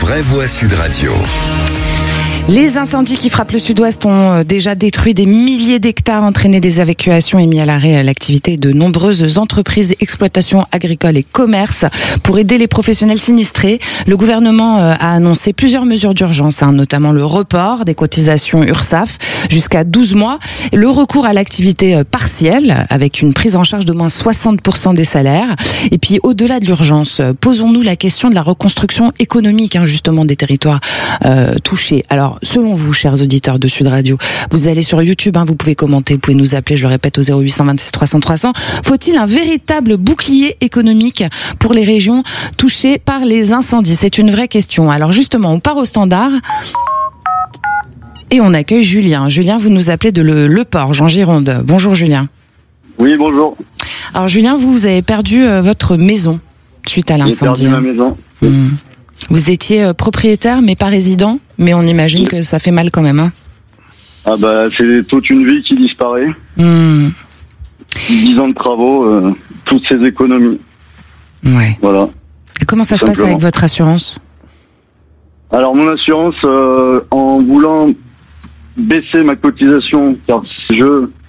vraie voix Sud Radio. Les incendies qui frappent le sud-ouest ont déjà détruit des milliers d'hectares, entraîné des évacuations et mis à l'arrêt l'activité de nombreuses entreprises, exploitations agricoles et commerces. Pour aider les professionnels sinistrés, le gouvernement a annoncé plusieurs mesures d'urgence, notamment le report des cotisations URSSAF jusqu'à 12 mois, le recours à l'activité partielle avec une prise en charge d'au moins 60% des salaires. Et puis au-delà de l'urgence, posons-nous la question de la reconstruction économique justement des territoires touchés. Alors, selon vous, chers auditeurs de Sud Radio, vous allez sur YouTube, vous pouvez commenter, vous pouvez nous appeler, je le répète, au 0826 300 300. Faut-il un véritable bouclier économique pour les régions touchées par les incendies? C'est une vraie question. Alors justement, on part au standard et on accueille Julien. Julien, vous nous appelez de Le Porge, en Gironde. Bonjour Julien. Oui, bonjour. Alors Julien, vous avez perdu votre maison suite à l'incendie. J'ai perdu ma maison. Vous étiez propriétaire mais pas résident, mais on imagine que ça fait mal quand même. Ah bah c'est toute une vie qui disparaît. 10 ans de travaux, toutes ces économies. Ouais. Voilà. Et comment ça se passe avec votre assurance? Alors mon assurance, en voulant baisser ma cotisation, car ils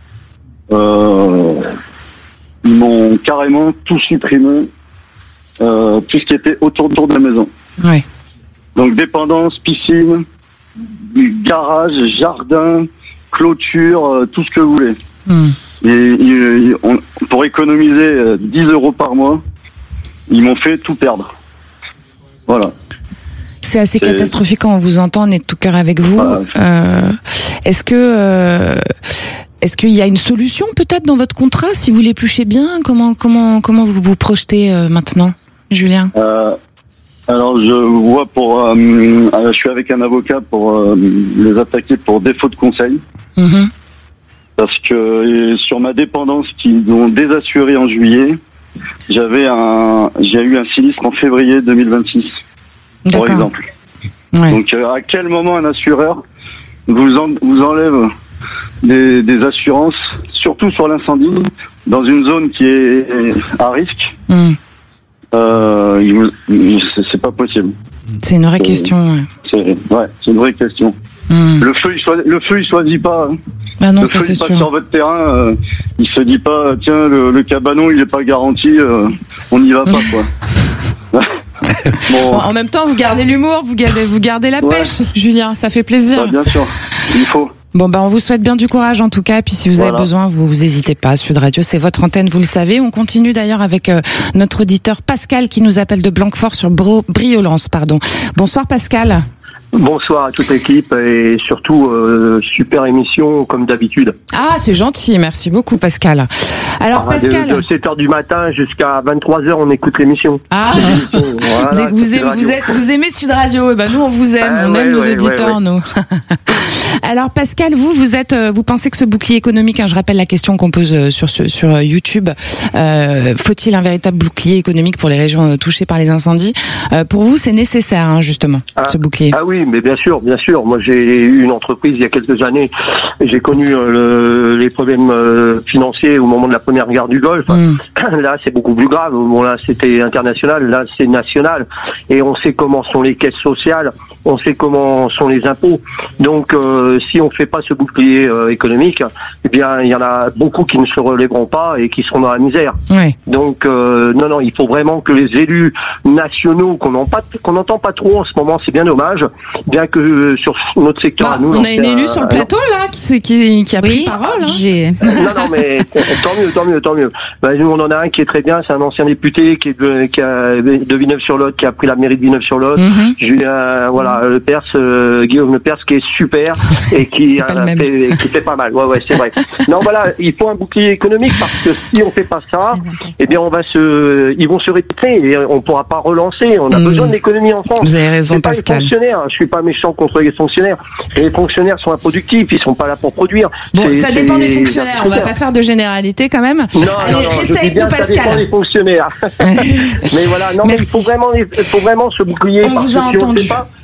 m'ont carrément tout supprimé, tout ce qui était autour de la maison. Ouais. Donc dépendance, piscine, garage, jardin, clôture, tout ce que vous voulez. Et pour économiser 10 € par mois, ils m'ont fait tout perdre. Voilà. C'est assez catastrophique quand on vous entend, on est de tout cœur avec vous. Est-ce qu'il y a une solution peut-être dans votre contrat si vous l'épluchez bien? Comment vous vous projetez maintenant, Julien? Alors je vois je suis avec un avocat pour les attaquer pour défaut de conseil. Parce que sur ma dépendance qu'ils ont désassuré en juillet, j'ai eu un sinistre en février 2026. D'accord. Par exemple. Ouais. Donc à quel moment un assureur vous enlève des assurances, surtout sur l'incendie, dans une zone qui est à risque? C'est pas possible. C'est une vraie question. C'est une vraie question. Le feu il choisit pas. Ah non, le ça feu c'est il passe sûr. sur votre terrain, il se dit pas tiens le cabanon il est pas garanti, on n'y va pas quoi. Bon, en même temps, vous gardez l'humour, vous gardez la pêche, Julien, ça fait plaisir. Bien sûr, il faut. Bon, on vous souhaite bien du courage en tout cas. Puis si vous avez besoin, vous n'hésitez pas. Sud Radio, c'est votre antenne, vous le savez. On continue d'ailleurs avec notre auditeur Pascal qui nous appelle de Blanquefort sur Briolance, pardon. Bonsoir Pascal. Bonsoir à toute l'équipe et surtout super émission comme d'habitude. Ah, c'est gentil, merci beaucoup Pascal. Alors Pascal, de 7h du matin jusqu'à 23h on écoute l'émission. Ah, voilà, vous aimez Sud Radio, nous on vous aime, on aime nos auditeurs nous. Alors Pascal, vous pensez que ce bouclier économique, je rappelle la question qu'on pose sur YouTube, faut-il un véritable bouclier économique pour les régions touchées par les incendies? Pour vous c'est nécessaire justement ce bouclier? Ah oui, mais bien sûr. Moi, j'ai eu une entreprise il y a quelques années. J'ai connu les problèmes financiers au moment de la première guerre du Golfe. Là, c'est beaucoup plus grave. Bon, là, c'était international. Là, c'est national. Et on sait comment sont les caisses sociales. On sait comment sont les impôts. Donc, si on fait pas ce bouclier économique, eh bien, il y en a beaucoup qui ne se relèveront pas et qui seront dans la misère. Oui. Donc, non, il faut vraiment que les élus nationaux qu'on n'entend pas trop en ce moment, c'est bien dommage. Bien que sur notre secteur à nous... On a une élue sur le plateau, là, qui a pris parole. Non, mais tant mieux. Nous, on en a un qui est très bien, c'est un ancien député qui est de Villeneuve-sur-Lot, qui a pris la mairie de Villeneuve-sur-Lot. Julien, Guillaume Lepers, qui est super et qui fait pas mal. Ouais, c'est vrai. Non, voilà, il faut un bouclier économique parce que si on fait pas ça, eh bien, ils vont se répéter et on pourra pas relancer. On a besoin de l'économie en France. Vous avez raison, Pascal. Je suis pas méchant contre les fonctionnaires. Les fonctionnaires sont improductifs, ils sont pas là pour produire. Bon, ça dépend des fonctionnaires. On va pas faire de généralité quand même. Non, restez avec nous, Pascal. Ça dépend des fonctionnaires. Mais voilà, mais il faut vraiment ce bouclier. On vous a entendu.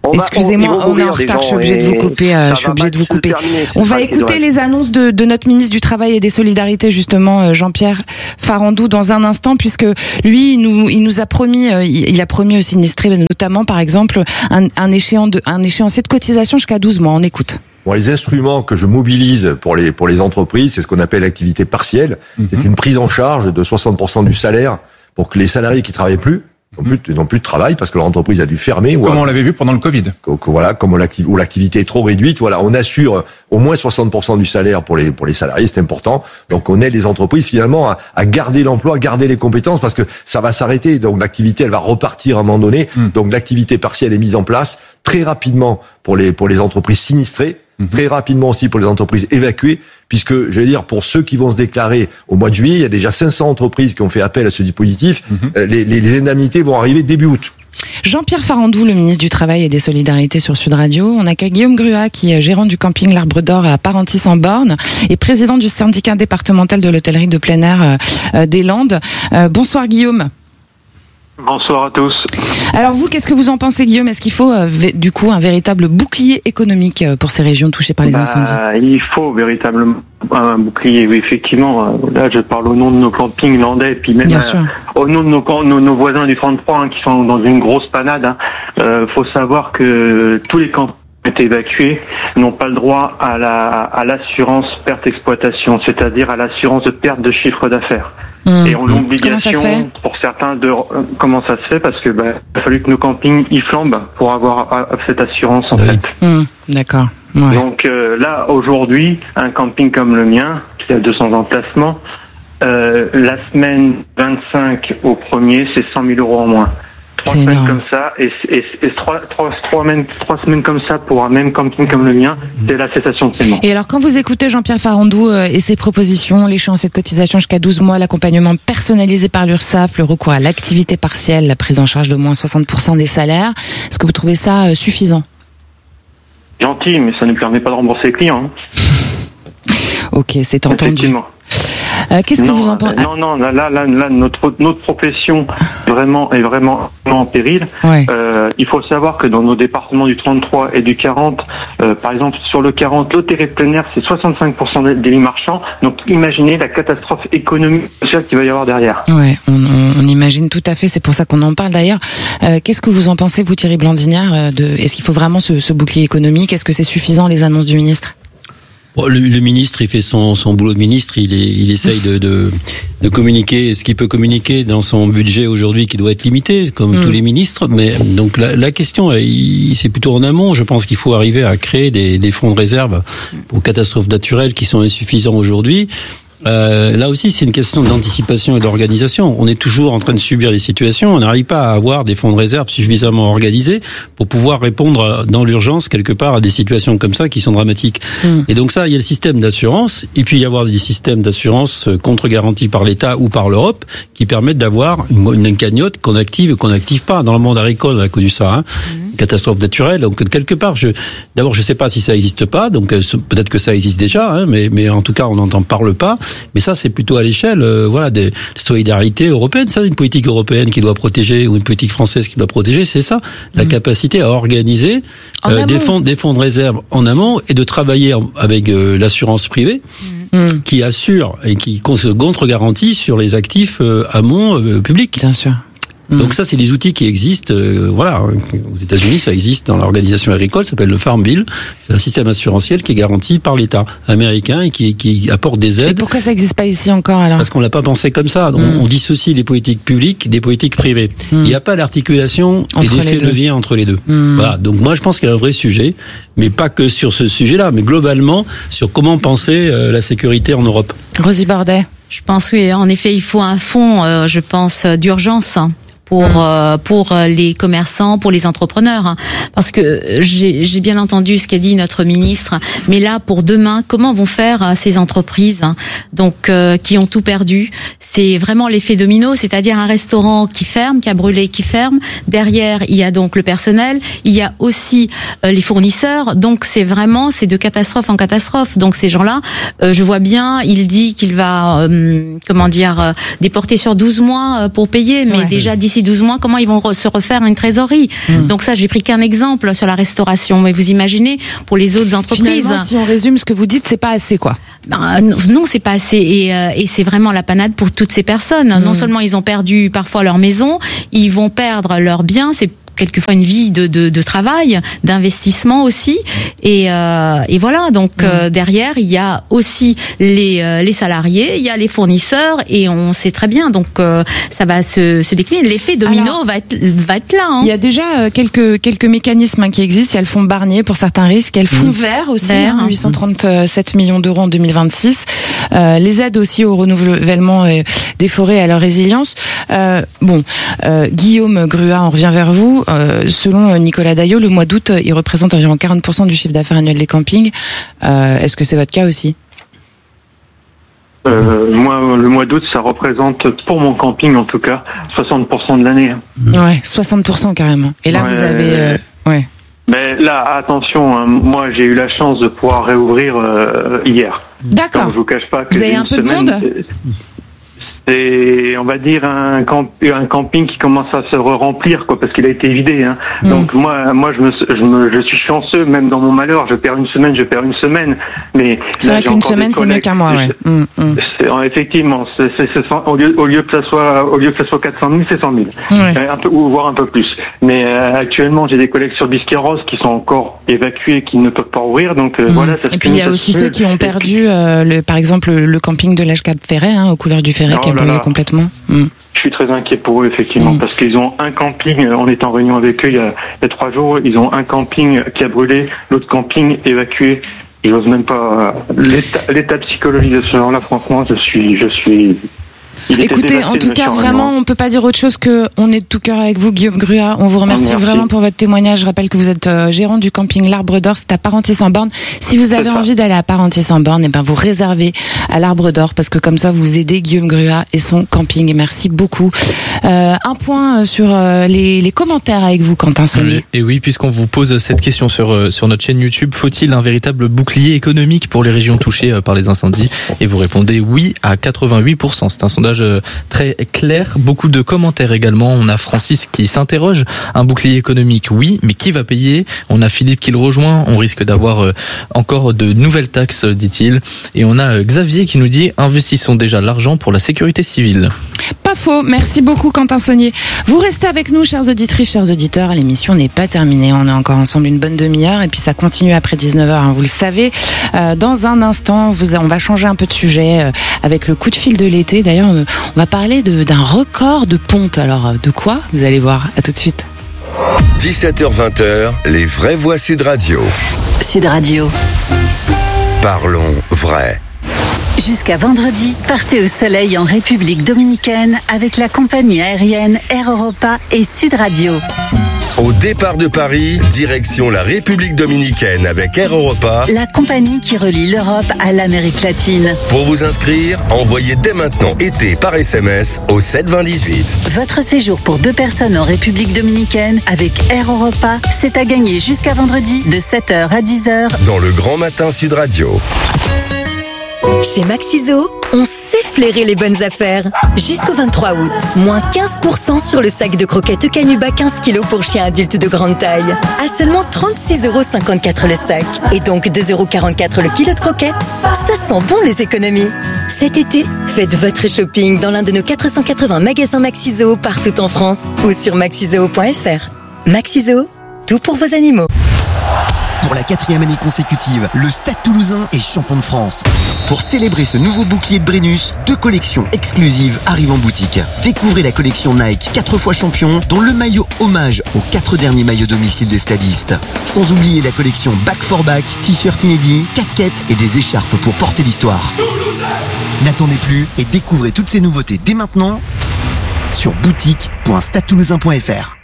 Excusez-moi, on est en retard, je suis obligé de vous couper. On va écouter les annonces de notre ministre du Travail et des Solidarités, justement, Jean-Pierre Farandou, dans un instant, puisque lui, il nous a promis, il a promis aux sinistrés, notamment, par exemple, un échéancier de cotisation jusqu'à 12 mois. On écoute. Bon, les instruments que je mobilise pour les entreprises, c'est ce qu'on appelle l'activité partielle. C'est une prise en charge de 60% du salaire pour que les salariés qui travaillent plus n'ont plus de travail parce que leur entreprise a dû fermer. Comme on l'avait vu pendant le Covid. Voilà, où l'activité est trop réduite. Voilà, on assure au moins 60% du salaire pour les salariés, c'est important. Donc on aide les entreprises finalement à garder l'emploi, à garder les compétences parce que ça va s'arrêter. Donc l'activité, elle va repartir à un moment donné. Donc l'activité partielle est mise en place très rapidement pour les entreprises sinistrées. Très rapidement aussi pour les entreprises évacuées, puisque, j'allais dire, pour ceux qui vont se déclarer au mois de juillet, il y a déjà 500 entreprises qui ont fait appel à ce dispositif. Les indemnités vont arriver début août. Jean-Pierre Farandou, le ministre du Travail et des Solidarités sur Sud Radio. On accueille Guillaume Gruat, qui est gérant du camping L'Arbre d'Or à Parentis-en-Born et président du syndicat départemental de l'hôtellerie de plein air des Landes. Bonsoir Guillaume. Bonsoir à tous. Alors vous, qu'est-ce que vous en pensez, Guillaume? Est-ce qu'il faut du coup un véritable bouclier économique pour ces régions touchées par les incendies? Il faut véritablement un bouclier, oui, effectivement. Là, je parle au nom de nos campings landais, et puis même au nom de nos voisins du 33 qui sont dans une grosse panade. Faut savoir que tous les campings qui ont été évacués n'ont pas le droit à l'assurance perte exploitation, c'est-à-dire à l'assurance de perte de chiffre d'affaires. Et on a l'obligation pour certains comment ça se fait parce que il a fallu que nos campings y flambent pour avoir cette assurance en fait. D'accord. Ouais. Donc là aujourd'hui, un camping comme le mien qui a 200 emplacements, la semaine 25 au 1er, c'est 100 000 € en moins. 3 semaines comme ça et 3 semaines comme ça pour un même camping comme le mien, c'est la cessation de paiement. Et alors quand vous écoutez Jean-Pierre Farandou et ses propositions, l'échéancier de cotisation jusqu'à 12 mois, l'accompagnement personnalisé par l'URSSAF, le recours à l'activité partielle, la prise en charge de moins 60% des salaires, est-ce que vous trouvez ça suffisant? Gentil, mais ça ne permet pas de rembourser les clients. Ok, c'est entendu. Qu'est-ce que vous en pensez? Non, là, notre profession est vraiment en péril. Ouais. Il faut savoir que dans nos départements du 33 et du 40, par exemple, sur le 40, l'hôtellerie de plein air, c'est 65% des lits marchands. Donc, imaginez la catastrophe économique et sociale qu'il va y avoir derrière. Ouais, on imagine tout à fait. C'est pour ça qu'on en parle d'ailleurs. Qu'est-ce que vous en pensez, vous, Thierry Blandinière, est-ce qu'il faut vraiment ce bouclier économique? Est-ce que c'est suffisant, les annonces du ministre? Bon, le ministre, il fait son boulot de ministre. Il essaye de communiquer ce qu'il peut communiquer dans son budget aujourd'hui, qui doit être limité, comme tous les ministres. Mais donc la question, c'est plutôt en amont. Je pense qu'il faut arriver à créer des fonds de réserve pour catastrophes naturelles qui sont insuffisants aujourd'hui. Là aussi, c'est une question d'anticipation et d'organisation. On est toujours en train de subir les situations. On n'arrive pas à avoir des fonds de réserve suffisamment organisés pour pouvoir répondre dans l'urgence, quelque part, à des situations comme ça qui sont dramatiques. Et donc ça, il y a le système d'assurance. Et puis, il y avoir des systèmes d'assurance contre-garantis par l'État ou par l'Europe qui permettent d'avoir une cagnotte qu'on active et qu'on n'active pas. Dans le monde agricole, on a connu ça, catastrophe naturelle. Donc, quelque part, d'abord, je sais pas si ça existe pas. Donc, peut-être que ça existe déjà, mais en tout cas, on n'en parle pas. Mais ça, c'est plutôt à l'échelle, des solidarités européennes. Ça, une politique européenne qui doit protéger ou une politique française qui doit protéger, c'est ça, la capacité à organiser des fonds de réserve en amont et de travailler avec l'assurance privée qui assure et qui contre-garantit sur les actifs amont publics. Bien sûr. Donc ça, c'est des outils qui existent. Aux États-Unis, ça existe dans l'organisation agricole, ça s'appelle le Farm Bill. C'est un système assurantiel qui est garanti par l'État américain et qui apporte des aides. Et pourquoi ça n'existe pas ici encore alors? Parce qu'on l'a pas pensé comme ça. On dissocie les politiques publiques des politiques privées. Il n'y a pas d'articulation et d'effet levier entre les deux. Voilà. Donc moi, je pense qu'il y a un vrai sujet, mais pas que sur ce sujet-là, mais globalement sur comment penser la sécurité en Europe. Rosie Bordet. Je pense oui, en effet, il faut un fonds, je pense, d'urgence pour les commerçants, pour les entrepreneurs, parce que j'ai bien entendu ce qu'a dit notre ministre, mais là pour demain, comment vont faire ces entreprises donc qui ont tout perdu? C'est vraiment l'effet domino, c'est-à-dire un restaurant qui ferme, qui a brûlé, qui ferme. Derrière, il y a donc le personnel, il y a aussi les fournisseurs. Donc c'est de catastrophe en catastrophe. Donc ces gens-là, je vois bien, il dit qu'il va déporter sur 12 mois pour payer, mais déjà d'ici d'ici 12 mois, comment ils vont se refaire une trésorerie. Donc ça, j'ai pris qu'un exemple sur la restauration. Mais vous imaginez, pour les autres entreprises... Finalement, si on résume ce que vous dites, c'est pas assez, quoi. Non, c'est pas assez. Et c'est vraiment la panade pour toutes ces personnes. Non seulement ils ont perdu parfois leur maison, ils vont perdre leurs biens, c'est quelquefois une vie de travail, d'investissement aussi, et voilà. Donc derrière, il y a aussi les salariés, il y a les fournisseurs, et on sait très bien. Donc ça va se décliner. L'effet domino va être là. Hein. Il y a déjà quelques mécanismes qui existent. Il y a le fonds Barnier pour certains risques, il y a le fonds vert aussi, 837 millions d'euros en 2026. Les aides aussi au renouvellement des forêts et à leur résilience. Guillaume Gruat, on revient vers vous. Selon Nicolas Daillot, le mois d'août, il représente environ 40% du chiffre d'affaires annuel des campings. Est-ce que c'est votre cas aussi ? Moi, le mois d'août, ça représente, pour mon camping en tout cas, 60% de l'année. Ouais, 60% carrément. Et là, vous avez... Mais là, attention, hein, moi j'ai eu la chance de pouvoir réouvrir hier. D'accord. Donc, je vous cache pas que vous avez un peu de monde ? C'est, on va dire, un camping qui commence à se remplir, quoi, parce qu'il a été vidé. Hein. Donc moi, je suis chanceux, même dans mon malheur. Je perds une semaine, mais c'est vrai qu'une semaine c'est mieux qu'un mois. Effectivement, au lieu que ça soit 400 000, c'est 100 000, un peu, ou voire un peu plus. Mais actuellement, j'ai des collègues sur Biscarrosse qui sont encore évacués, qui ne peuvent pas ouvrir. Donc voilà. Ça. Et puis il y a aussi ceux qui ont perdu, par exemple, le camping de l'H4 Ferret, aux couleurs du Ferret. Brûlé complètement. Je suis très inquiet pour eux, effectivement, parce qu'ils ont un camping, on est en réunion avec eux il y a 3 jours, ils ont un camping qui a brûlé, l'autre camping évacué. J'ose même pas, l'état psychologique de ce genre-là, franchement, je suis Écoutez, en tout cas, vraiment, on peut pas dire autre chose que on est de tout cœur avec vous, Guillaume Gruat. On vous remercie vraiment pour votre témoignage. Je rappelle que vous êtes gérant du camping L'Arbre d'Or, c'est à Parentis-en-Born. Si vous avez envie d'aller à Parentis-en-Born, vous réservez à L'Arbre d'Or, parce que comme ça, vous aidez Guillaume Gruat et son camping. Et merci beaucoup. Un point sur les commentaires avec vous, Quentin Saunier. Et oui, puisqu'on vous pose cette question sur notre chaîne YouTube, faut-il un véritable bouclier économique pour les régions touchées par les incendies? Et vous répondez oui à 88%. C'est un sondage très clair. Beaucoup de commentaires également. On a Francis qui s'interroge. Un bouclier économique, oui, mais qui va payer? On a Philippe qui le rejoint. On risque d'avoir encore de nouvelles taxes, dit-il. Et on a Xavier qui nous dit investissons déjà l'argent pour la sécurité civile. Pas faux. Merci beaucoup, Quentin Saunier. Vous restez avec nous, chères auditrices, chers auditeurs. L'émission n'est pas terminée. On est encore ensemble une bonne demi-heure et puis ça continue après 19h. Vous le savez. Dans un instant, on va changer un peu de sujet avec le coup de fil de l'été. D'ailleurs, on va parler d'un record de ponte. Alors, de quoi? Vous allez voir. À tout de suite. 17h-20h, les vraies voix Sud Radio. Sud Radio. Parlons vrai. Jusqu'à vendredi, partez au soleil en République dominicaine avec la compagnie aérienne Air Europa et Sud Radio. Au départ de Paris, direction la République dominicaine avec Air Europa, la compagnie qui relie l'Europe à l'Amérique latine. Pour vous inscrire, envoyez dès maintenant été par SMS au 72018. Votre séjour pour 2 personnes en République dominicaine avec Air Europa, c'est à gagner jusqu'à vendredi de 7h à 10h dans le Grand Matin Sud Radio. Chez Maxiso, on sait flairer les bonnes affaires. Jusqu'au 23 août, moins 15% sur le sac de croquettes Canuba 15 kg pour chiens adultes de grande taille. À seulement 36,54€ le sac. Et donc 2,44€ le kilo de croquettes. Ça sent bon les économies. Cet été, faites votre shopping dans l'un de nos 480 magasins Maxiso partout en France ou sur maxiso.fr. Maxiso, tout pour vos animaux. Pour la 4e année consécutive, le Stade Toulousain est champion de France. Pour célébrer ce nouveau bouclier de Brennus, 2 collections exclusives arrivent en boutique. Découvrez la collection Nike 4 fois champion, dont le maillot hommage aux 4 derniers maillots domicile des stadistes. Sans oublier la collection Back for Back, t-shirt inédits, casquettes et des écharpes pour porter l'histoire. N'attendez plus et découvrez toutes ces nouveautés dès maintenant sur boutique.stadetoulousain.fr.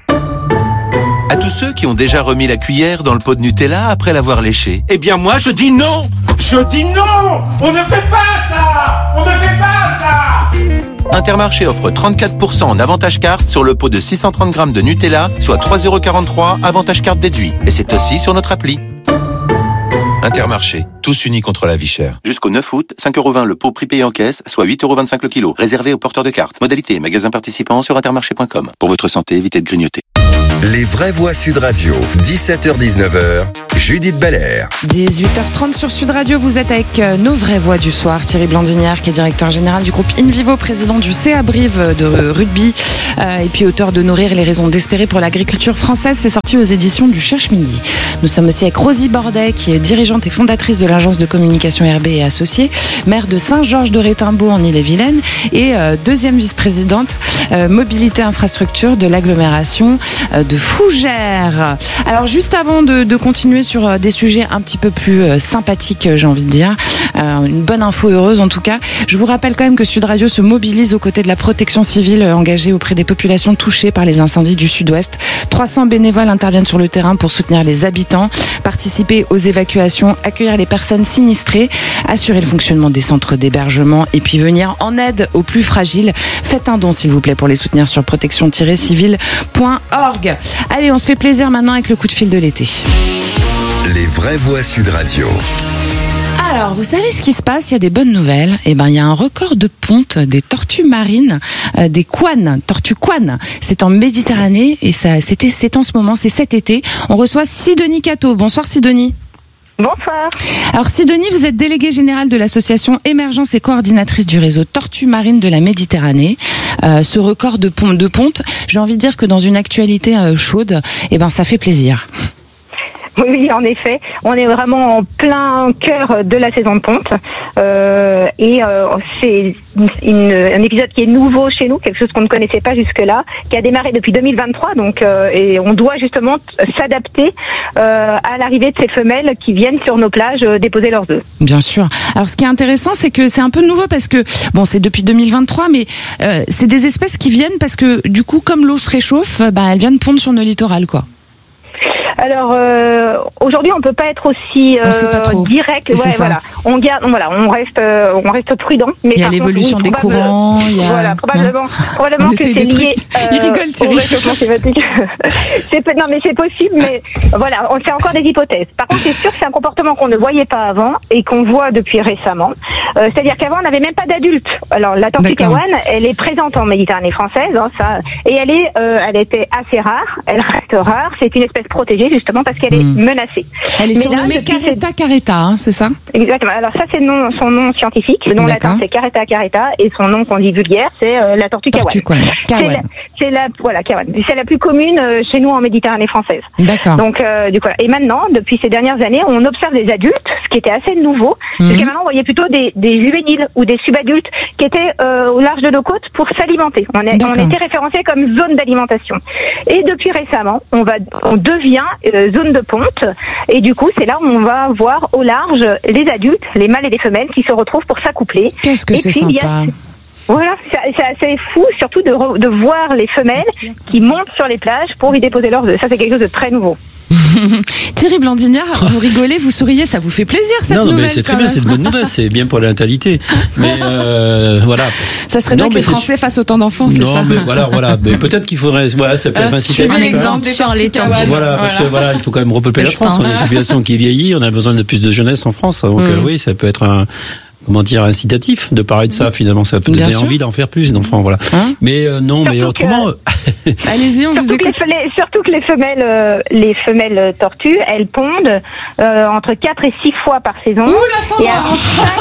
À tous ceux qui ont déjà remis la cuillère dans le pot de Nutella après l'avoir léché. Eh bien moi je dis non. Je dis non. On ne fait pas ça. On ne fait pas ça. Intermarché offre 34% en avantage carte sur le pot de 630 grammes de Nutella, soit 3,43€ avantage carte déduit. Et c'est aussi sur notre appli. Intermarché, tous unis contre la vie chère. Jusqu'au 9 août, 5,20€ le pot prix payé en caisse, soit 8,25€ le kilo. Réservé aux porteurs de cartes. Modalité et magasins participants sur intermarché.com. Pour votre santé, évitez de grignoter. Les vraies voix Sud Radio, 17h-19h, Judith Belair. 18h30 sur Sud Radio, vous êtes avec nos vraies voix du soir. Thierry Blandinière, qui est directeur général du groupe InVivo, président du CA Brive de rugby, et puis auteur de Nourrir les raisons d'espérer pour l'agriculture française. C'est sorti aux éditions du Cherche-Midi. Nous sommes aussi avec Rosie Bordet, qui est dirigeante et fondatrice de l'agence de communication RB et Associés, maire de Saint-Georges-de-Rétimbaud en Ille-et-Vilaine et deuxième vice-présidente mobilité infrastructure de l'agglomération de Fougères. Alors juste avant de continuer sur des sujets un petit peu plus sympathiques, j'ai envie de dire, une bonne info heureuse en tout cas, je vous rappelle quand même que Sud Radio se mobilise aux côtés de la protection civile engagée auprès des populations touchées par les incendies du Sud-Ouest. 300 bénévoles interviennent sur le terrain pour soutenir les habitants, participer aux évacuations, accueillir les personnes sinistrées, assurer le fonctionnement des centres d'hébergement et puis venir en aide aux plus fragiles. Faites un don s'il vous plaît pour les soutenir sur protection-civile.org. Allez, on se fait plaisir maintenant avec le coup de fil de l'été. Les vraies voix Sud Radio. Alors, vous savez ce qui se passe? Il y a des bonnes nouvelles. Eh ben, il y a un record de ponte des tortues marines, des couanes, tortues couanes. C'est en Méditerranée et c'est en ce moment, c'est cet été. On reçoit Sidonie Cateau. Bonsoir Sidonie. Bonsoir. Alors Sidonie, vous êtes déléguée générale de l'association Émergence et coordinatrice du réseau Tortues Marines de la Méditerranée. Ce record de ponte, j'ai envie de dire que dans une actualité chaude, eh ben ça fait plaisir. Oui, en effet, on est vraiment en plein cœur de la saison de ponte c'est un épisode qui est nouveau chez nous, quelque chose qu'on ne connaissait pas jusque-là, qui a démarré depuis 2023, donc et on doit justement s'adapter à l'arrivée de ces femelles qui viennent sur nos plages déposer leurs œufs. Bien sûr. Alors ce qui est intéressant, c'est que c'est un peu nouveau parce que bon, c'est depuis 2023, mais c'est des espèces qui viennent parce que du coup, comme l'eau se réchauffe, elles viennent pondre sur nos littorales, quoi. Alors aujourd'hui, on peut pas être aussi direct. Ouais, voilà. On reste prudent. Mais il y a l'évolution des courants. Voilà, probablement que c'est lié. Il rigole, Thierry. Au réchauffement climatique. Non, mais c'est possible. Mais voilà, on fait encore des hypothèses. Par contre, c'est sûr que c'est un comportement qu'on ne voyait pas avant et qu'on voit depuis récemment. C'est-à-dire qu'avant, on n'avait même pas d'adultes. Alors la tortue kawan, elle est présente en Méditerranée française, et elle était assez rare. Elle reste rare. C'est une espèce protégée justement parce qu'elle est menacée. Elle est surnommée Caretta caretta, c'est ça? Exactement. Alors ça, c'est son nom scientifique. Le nom latin, c'est Caretta caretta, et son nom qu'on dit vulgaire, c'est la tortue kawan. C'est la kawan. C'est la plus commune chez nous en Méditerranée française. D'accord. Donc et maintenant, depuis ces dernières années, on observe des adultes, ce qui était assez nouveau, parce que maintenant on voyait plutôt des juvéniles ou des subadultes qui étaient au large de nos côtes pour s'alimenter. On était référencé comme zone d'alimentation. Et depuis récemment, on devient zone de ponte, et du coup c'est là où on va voir au large les adultes, les mâles et les femelles qui se retrouvent pour s'accoupler. Qu'est-ce que c'est sympa. Voilà, c'est assez fou, surtout de voir les femelles qui montent sur les plages pour y déposer leurs œufs. Ça, c'est quelque chose de très nouveau. Thierry Blandinière, vous rigolez, vous souriez, ça vous fait plaisir cette nouvelle? Non, mais c'est très bien, c'est une bonne nouvelle, c'est bien pour la natalité. Mais voilà. Ça serait bien que les Français fassent autant d'enfants, c'est ça? Non, mais voilà. Mais peut-être qu'il faudrait, ça peut être incitatif. Un exemple sur les tortues. Voilà, parce que il faut quand même repeupler la France. On a une population qui vieillit, on a besoin de plus de jeunesse en France. Donc oui, ça peut être incitatif de parler de ça, finalement. Ça peut donner envie d'en faire plus d'enfants, voilà. Mais non, mais autrement. Allez-y, on vous écoute. Surtout que les femelles tortues, elles pondent entre 4 et 6 fois par saison. Et à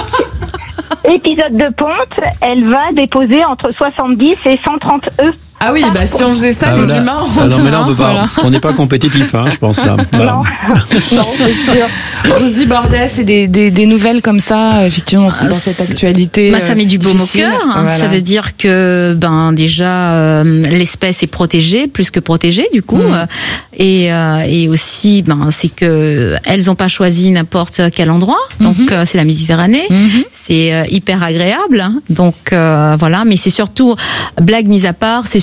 chaque épisode de ponte, elle va déposer entre 70 et 130 œufs. Ah oui, si on faisait ça, les humains, mais là, on n'est pas compétitif, je pense, là. Voilà. Non, c'est sûr. Rosie Bordet, c'est des nouvelles comme ça, effectivement, dans cette actualité. Ça met du baume au cœur. Voilà. Ça veut dire que, déjà, l'espèce est protégée, plus que protégée, du coup. Et aussi, c'est que elles n'ont pas choisi n'importe quel endroit. Donc, c'est la Méditerranée. C'est hyper agréable. Donc, voilà. Mais c'est surtout, blague mise à part, c'est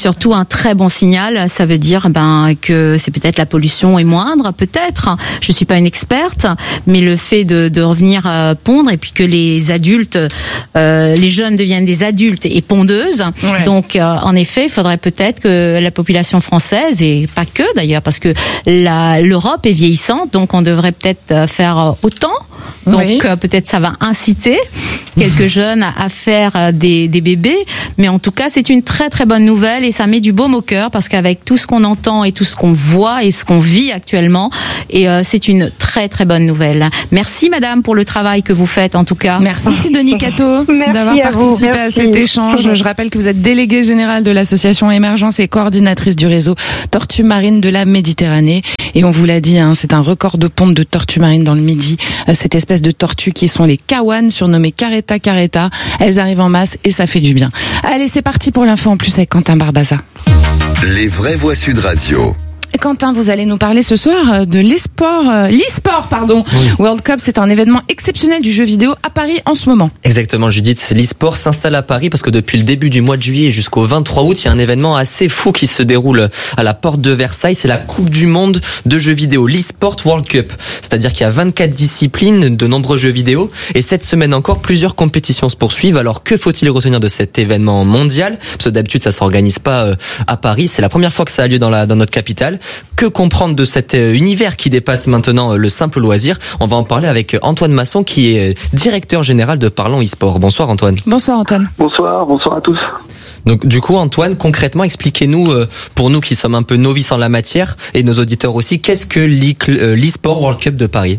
surtout un très bon signal. Ça veut dire que c'est peut-être la pollution est moindre, peut-être. Je suis pas une experte, mais le fait de revenir pondre et puis que les adultes, les jeunes deviennent des adultes et pondeuses. Ouais. Donc en effet, il faudrait peut-être que la population française, et pas que d'ailleurs, parce que l'Europe est vieillissante, donc on devrait peut-être faire autant. Donc peut-être ça va inciter quelques jeunes à faire des bébés, mais en tout cas c'est une très très bonne nouvelle et ça met du baume au cœur parce qu'avec tout ce qu'on entend et tout ce qu'on voit et ce qu'on vit actuellement, et c'est une très très bonne nouvelle. Merci madame pour le travail que vous faites en tout cas. Merci Sidonie Cato d'avoir participé à cet échange. Je rappelle que vous êtes déléguée générale de l'association Émergence et coordinatrice du réseau Tortues Marines de la Méditerranée. Et on vous l'a dit, c'est un record de ponte de tortues marines dans le Midi. Cette espèce de tortues qui sont les kawan, surnommées caretta caretta. Elles arrivent en masse et ça fait du bien. Allez, c'est parti pour l'info en plus avec Quentin Barbaza. Les vraies voix Sud Radio. Quentin, vous allez nous parler ce soir de l'e-sport. Oui. World Cup, c'est un événement exceptionnel du jeu vidéo à Paris en ce moment. Exactement, Judith. L'e-sport s'installe à Paris parce que depuis le début du mois de juillet jusqu'au 23 août, il y a un événement assez fou qui se déroule à la porte de Versailles. C'est la Coupe du Monde de jeux vidéo, l'e-sport World Cup. C'est-à-dire qu'il y a 24 disciplines, de nombreux jeux vidéo. Et cette semaine encore, plusieurs compétitions se poursuivent. Alors, que faut-il retenir de cet événement mondial? Parce que d'habitude, ça s'organise pas à Paris. C'est la première fois que ça a lieu dans notre capitale. Que comprendre de cet univers qui dépasse maintenant le simple loisir? On va en parler avec Antoine Masson qui est directeur général de Parlons eSport. Bonsoir Antoine. Bonsoir Antoine. Bonsoir à tous. Donc du coup Antoine, concrètement expliquez-nous, pour nous qui sommes un peu novices en la matière et nos auditeurs aussi, qu'est-ce que l'eSport World Cup de Paris?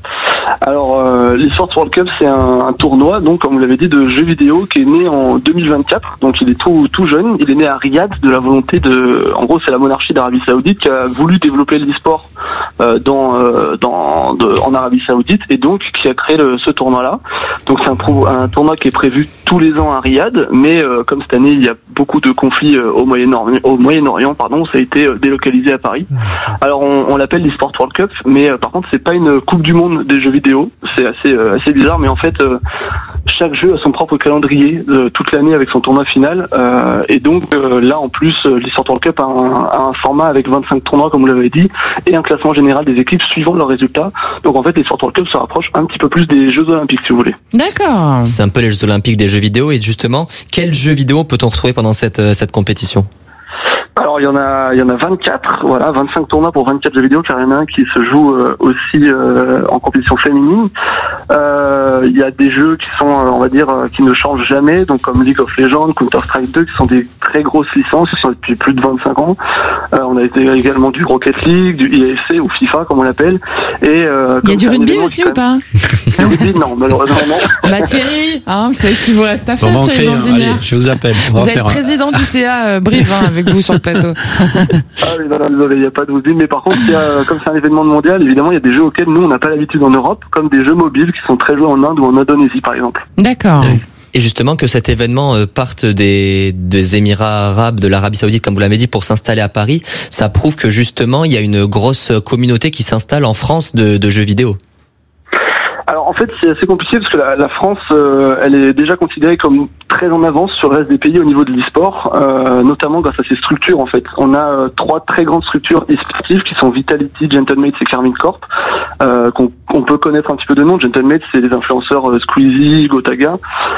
Alors, l'eSports World Cup, c'est un tournoi, donc comme vous l'avez dit, de jeux vidéo qui est né en 2024. Donc, il est tout jeune. Il est né à Riyad de la volonté en gros, c'est la monarchie d'Arabie Saoudite qui a voulu développer l'eSport en Arabie Saoudite et donc qui a créé ce tournoi-là. Donc, c'est un tournoi qui est prévu tous les ans à Riyad, mais comme cette année, il y a beaucoup de conflits au Moyen-Orient, ça a été délocalisé à Paris. Alors, on l'appelle l'eSports World Cup, mais par contre, c'est pas une Coupe du Monde des jeux vidéo. C'est assez bizarre, mais en fait chaque jeu a son propre calendrier toute l'année avec son tournoi final, et donc là en plus l'eSport World Cup a un format avec 25 tournois comme vous l'avez dit et un classement général des équipes suivant leurs résultats. Donc en fait l'eSport World Cup se rapproche un petit peu plus des Jeux Olympiques si vous voulez. D'accord. C'est un peu les Jeux Olympiques des jeux vidéo, et justement quels jeux vidéo peut-on retrouver pendant cette compétition? Alors il y en a 24, 25 tournois pour 24 jeux vidéo, car il y en a un qui se joue aussi en compétition féminine. Il y a des jeux qui sont, on va dire, qui ne changent jamais, donc comme League of Legends, Counter-Strike 2, qui sont des très grosses licences, qui sont depuis plus de 25 ans. On a également du Rocket League, du IAFC ou FIFA comme on l'appelle. Et il y a du rugby aussi ou pas? Du rugby, non, malheureusement non. Bah Thierry, vous savez ce qu'il vous reste à faire, Thierry Dandinière. Allez, je vous appelle. Vous êtes président du CA Brive avec vous sur le plateau. Oui, désolé, il n'y a pas de rugby, mais par contre, comme c'est un événement mondial, évidemment, il y a des jeux auxquels nous on n'a pas l'habitude en Europe, comme des jeux mobiles qui sont très joués en Inde ou en Indonésie par exemple. D'accord. Et justement que cet événement parte des Émirats arabes, de l'Arabie Saoudite, comme vous l'avez dit, pour s'installer à Paris, ça prouve que justement il y a une grosse communauté qui s'installe en France de jeux vidéo. Alors en fait c'est assez compliqué parce que la France elle est déjà considérée comme très en avance sur le reste des pays au niveau de l'e-sport, notamment grâce à ses structures en fait. On a 3 très grandes structures e-sportives qui sont Vitality, Gentlemates et Carmine Corp, qu'on peut connaître un petit peu de nom. Gentlemates c'est les influenceurs Squeezie, Gotaga,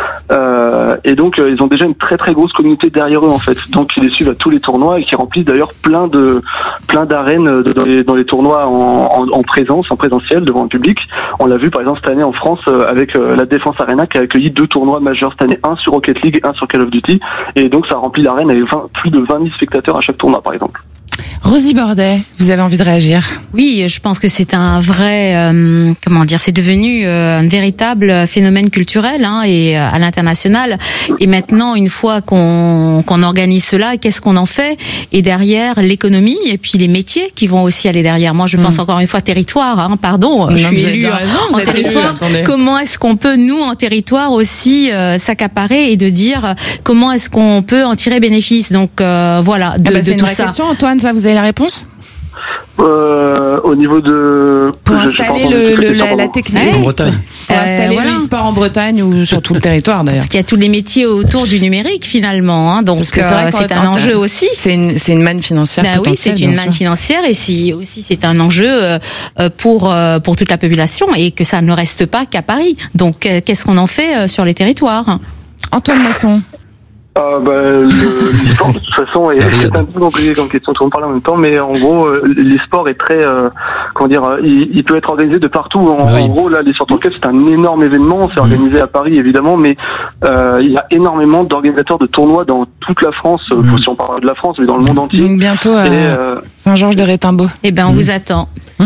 et donc ils ont déjà une très très grosse communauté derrière eux en fait. Donc ils les suivent à tous les tournois et qui remplissent d'ailleurs plein d'arènes dans les tournois en présentiel devant le public. On l'a vu par exemple cette année en France avec la Défense Arena qui a accueilli 2 tournois majeurs cette année, un sur Rocket League et un sur Call of Duty, et donc ça remplit l'arène avec plus de 20 000 spectateurs à chaque tournoi par exemple. Rosie Bordet, vous avez envie de réagir? Oui, je pense que c'est un vrai, c'est devenu un véritable phénomène culturel et à l'international. Et maintenant, une fois qu'on organise cela, qu'est-ce qu'on en fait? Et derrière, l'économie et puis les métiers qui vont aussi aller derrière. Moi, je pense encore une fois territoire. Je suis élue en territoire. Comment est-ce qu'on peut nous en territoire aussi s'accaparer et de dire comment est-ce qu'on peut en tirer bénéfice? Donc voilà, c'est de tout ça. Question, Antoine, ça vous avez la réponse? Au niveau de... Pour installer la technique. En Bretagne. Pour installer installer le e-sport en Bretagne ou sur tout le territoire d'ailleurs. Parce qu'il y a tous les métiers autour du numérique finalement, hein, donc c'est un enjeu aussi. C'est une manne financière. Oui, c'est une manne financière et c'est un enjeu pour toute la population et que ça ne reste pas qu'à Paris. Donc qu'est-ce qu'on en fait sur les territoires? Antoine Masson. L'e-sport de toute façon c'est un peu compliqué comme question, tout le monde parle en même temps, mais en gros l'e-sport est très il peut être organisé de partout. En gros là l'e-sport Cup c'est un énorme événement, c'est organisé à Paris évidemment, mais il y a énormément d'organisateurs de tournois dans toute la France, si on parle de la France, mais dans le monde entier. Donc bientôt Saint-Georges-de-Rétimbault. On vous attend.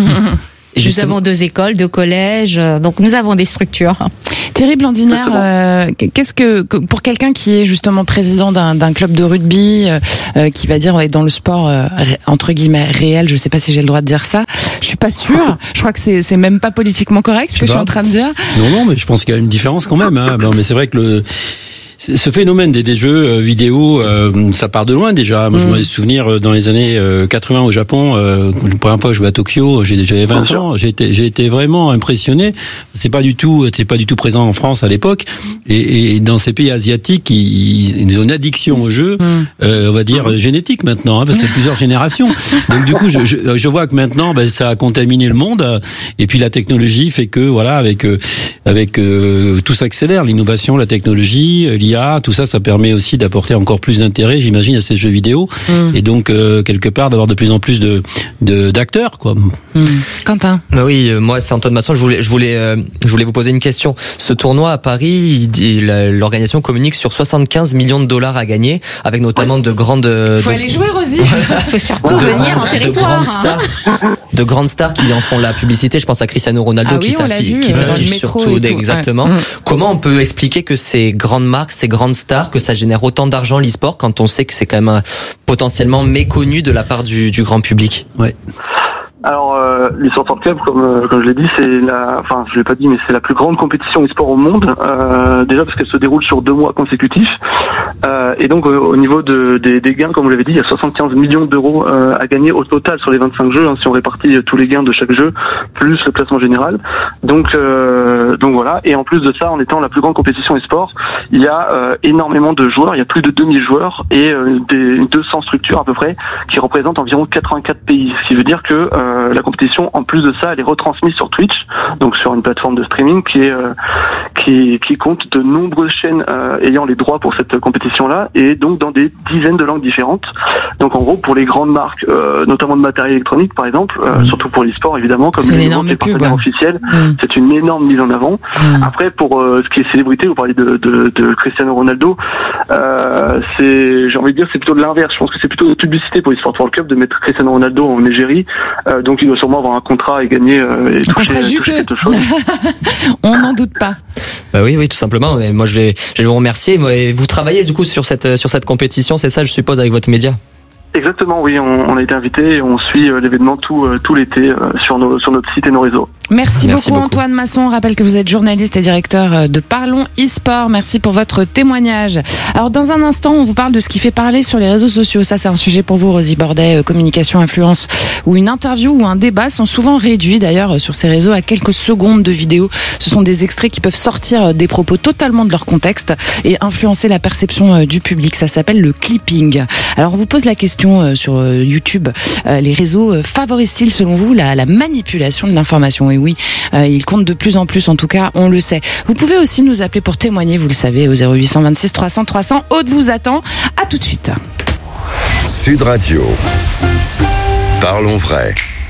Nous avons 2 écoles, 2 collèges, donc nous avons des structures. Thierry Blandinière, qu'est-ce que pour quelqu'un qui est justement président d'un club de rugby, qui va dire est dans le sport entre guillemets réel, je sais pas si j'ai le droit de dire ça, je suis pas sûre. Je crois que c'est même pas politiquement correct ce que je suis en train de dire. Non, mais je pense qu'il y a une différence quand même. Hein. Mais c'est vrai que ce phénomène des jeux vidéo, ça part de loin déjà. Moi, je me souvenir dans les années 80 au Japon, la première fois que je jouais à Tokyo, j'avais 20 ans, j'ai été vraiment impressionné. C'est pas du tout présent en France à l'époque. Et dans ces pays asiatiques, ils ont une addiction au jeu, on va dire génétique maintenant, hein, parce que c'est plusieurs générations. Donc du coup, je vois que maintenant, ça a contaminé le monde. Et puis la technologie fait que voilà, avec tout s'accélère, l'innovation, la technologie, l'IA, tout ça permet aussi d'apporter encore plus d'intérêt, j'imagine, à ces jeux vidéo, et donc quelque part d'avoir de plus en plus d'acteurs, quoi. Quentin. Oui, moi c'est Antoine Masson. Je voulais vous poser une question. Ce tournoi à Paris, l'organisation communique sur 75 millions de dollars à gagner, avec notamment de grandes. Faut aller jouer, Rosie. Faut surtout venir en territoire. De grandes stars qui en font la publicité. Je pense à Cristiano Ronaldo qui s'affiche surtout. Exactement. Comment on peut expliquer que ces grandes marques, ces grandes stars, que ça génère autant d'argent l'e-sport quand on sait que c'est quand même potentiellement méconnu de la part du grand public? Ouais. Alors, l'e-sport Cup, comme je l'ai dit, je l'ai pas dit, mais c'est la plus grande compétition e-sport au monde. Déjà parce qu'elle se déroule sur 2 mois consécutifs. Et donc, au niveau des gains, comme vous l'avez dit, il y a 75 millions d'euros à gagner au total sur les 25 jeux, hein, si on répartit tous les gains de chaque jeu, plus le classement général. Donc voilà. Et en plus de ça, en étant la plus grande compétition e-sport, il y a énormément de joueurs. Il y a plus de 2000 joueurs et 200 structures à peu près qui représentent environ 84 pays. Ce qui veut dire que la compétition, en plus de ça, elle est retransmise sur Twitch, donc sur une plateforme de streaming qui compte de nombreuses chaînes ayant les droits pour cette compétition-là, et donc dans des dizaines de langues différentes. Donc en gros, pour les grandes marques, notamment de matériel électronique par exemple, surtout pour l'e-sport évidemment, comme les partenaires officiels, c'est une énorme mise en avant. Après, pour ce qui est célébrité, vous parlez de Cristiano Ronaldo, j'ai envie de dire c'est plutôt de l'inverse. Je pense que c'est plutôt de publicité pour l'e-sport World Cup de mettre Cristiano Ronaldo en égérie. Donc il doit sûrement avoir un contrat et gagner et toucher quelque chose. On n'en doute pas. Oui, tout simplement. Et moi je vais vous remercier. Et vous travaillez du coup sur cette compétition, c'est ça, je suppose, avec votre média? Exactement, oui, on a été invité et on suit l'événement tout l'été sur notre site et nos réseaux. Merci beaucoup Antoine Masson. On rappelle que vous êtes journaliste et directeur de Parlons e-sport. Merci pour votre témoignage. Alors dans un instant, on vous parle de ce qui fait parler sur les réseaux sociaux. Ça, c'est un sujet pour vous, Rosie Bordet, communication, influence, où une interview ou un débat sont souvent réduits d'ailleurs sur ces réseaux à quelques secondes de vidéo. Ce sont des extraits qui peuvent sortir des propos totalement de leur contexte et influencer la perception du public. Ça s'appelle le clipping. Alors on vous pose la question sur YouTube, les réseaux favorisent-ils selon vous la manipulation de l'information? Et oui, ils comptent de plus en plus, en tout cas, on le sait. Vous pouvez aussi nous appeler pour témoigner, vous le savez, au 0826 300 300. Aude vous attend. À tout de suite. Sud Radio. Parlons vrai.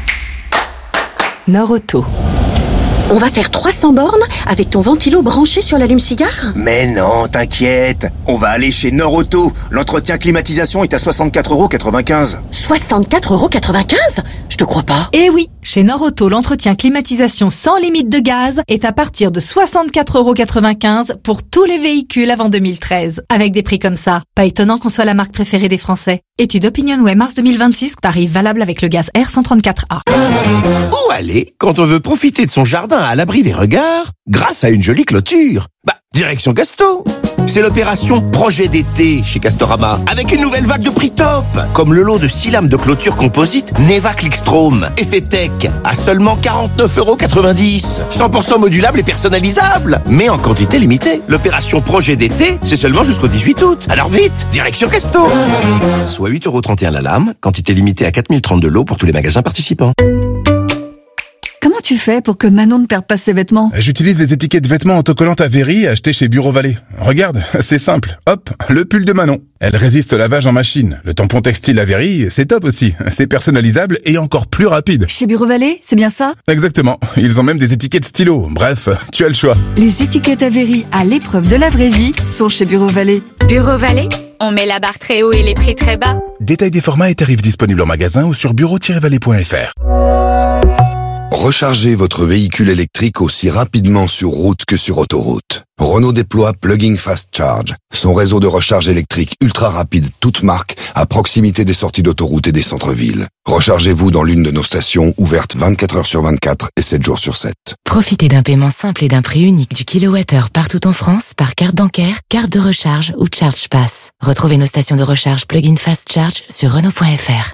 Norauto. On va faire 300 bornes avec ton ventilo branché sur l'allume-cigare? Mais non, t'inquiète. On va aller chez Norauto. L'entretien climatisation est à 64,95 €. 64,95 €? Je te crois pas. Eh oui, chez Norauto, l'entretien climatisation sans limite de gaz est à partir de 64,95 € pour tous les véhicules avant 2013. Avec des prix comme ça, pas étonnant qu'on soit la marque préférée des Français. Étude OpinionWay mars 2026, tarif valable avec le gaz R134A. Où aller quand on veut profiter de son jardin à l'abri des regards grâce à une jolie clôture? Direction Casto. C'est l'opération Projet d'été chez Castorama, avec une nouvelle vague de prix top, comme le lot de 6 lames de clôture composite Neva Clickstrom, effet tech, à seulement 49,90 €. 100% modulable et personnalisable, mais en quantité limitée. L'opération Projet d'été, c'est seulement jusqu'au 18 août. Alors vite, direction Casto. Soit 8,31 € la lame, quantité limitée à 4032 lots pour tous les magasins participants. Comment tu fais pour que Manon ne perde pas ses vêtements? J'utilise des étiquettes vêtements autocollantes Avery achetées chez Bureau Vallée. Regarde, c'est simple. Hop, le pull de Manon. Elle résiste au lavage en machine. Le tampon textile Avery, c'est top aussi. C'est personnalisable et encore plus rapide. Chez Bureau Vallée, c'est bien ça? Exactement. Ils ont même des étiquettes stylo. Bref, tu as le choix. Les étiquettes Avery à l'épreuve de la vraie vie sont chez Bureau Vallée. Bureau Vallée, on met la barre très haut et les prix très bas. Détail des formats et tarifs disponibles en magasin ou sur bureau-vallée.fr. Rechargez votre véhicule électrique aussi rapidement sur route que sur autoroute. Renault déploie Plug-in Fast Charge, son réseau de recharge électrique ultra rapide, toute marque, à proximité des sorties d'autoroute et des centres-villes. Rechargez-vous dans l'une de nos stations, ouvertes 24 heures sur 24 et 7 jours sur 7. Profitez d'un paiement simple et d'un prix unique du kilowattheure partout en France par carte bancaire, carte de recharge ou Charge Pass. Retrouvez nos stations de recharge Plug-in Fast Charge sur Renault.fr.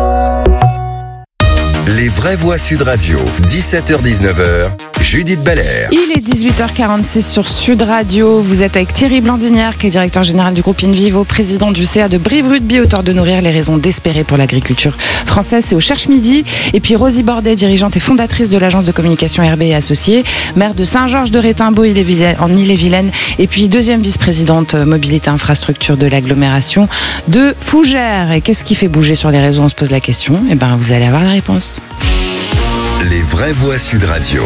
Les vraies voix Sud Radio, 17h-19h, Judith Belair. Il est 18h46 sur Sud Radio. Vous êtes avec Thierry Blandinière, qui est directeur général du groupe Invivo, président du CA de Brive-Rugby, auteur de Nourrir les raisons d'espérer pour l'agriculture française. C'est au Cherche Midi. Et puis Rosie Bordet, dirigeante et fondatrice de l'agence de communication RB et Associés, maire de Saint-Georges-de-Rétimbaud, en Ille-et-Vilaine. Et puis deuxième vice-présidente mobilité infrastructure de l'agglomération de Fougères. Et qu'est-ce qui fait bouger sur les réseaux? On se pose la question. Eh ben, vous allez avoir la réponse. Les vraies voix Sud Radio.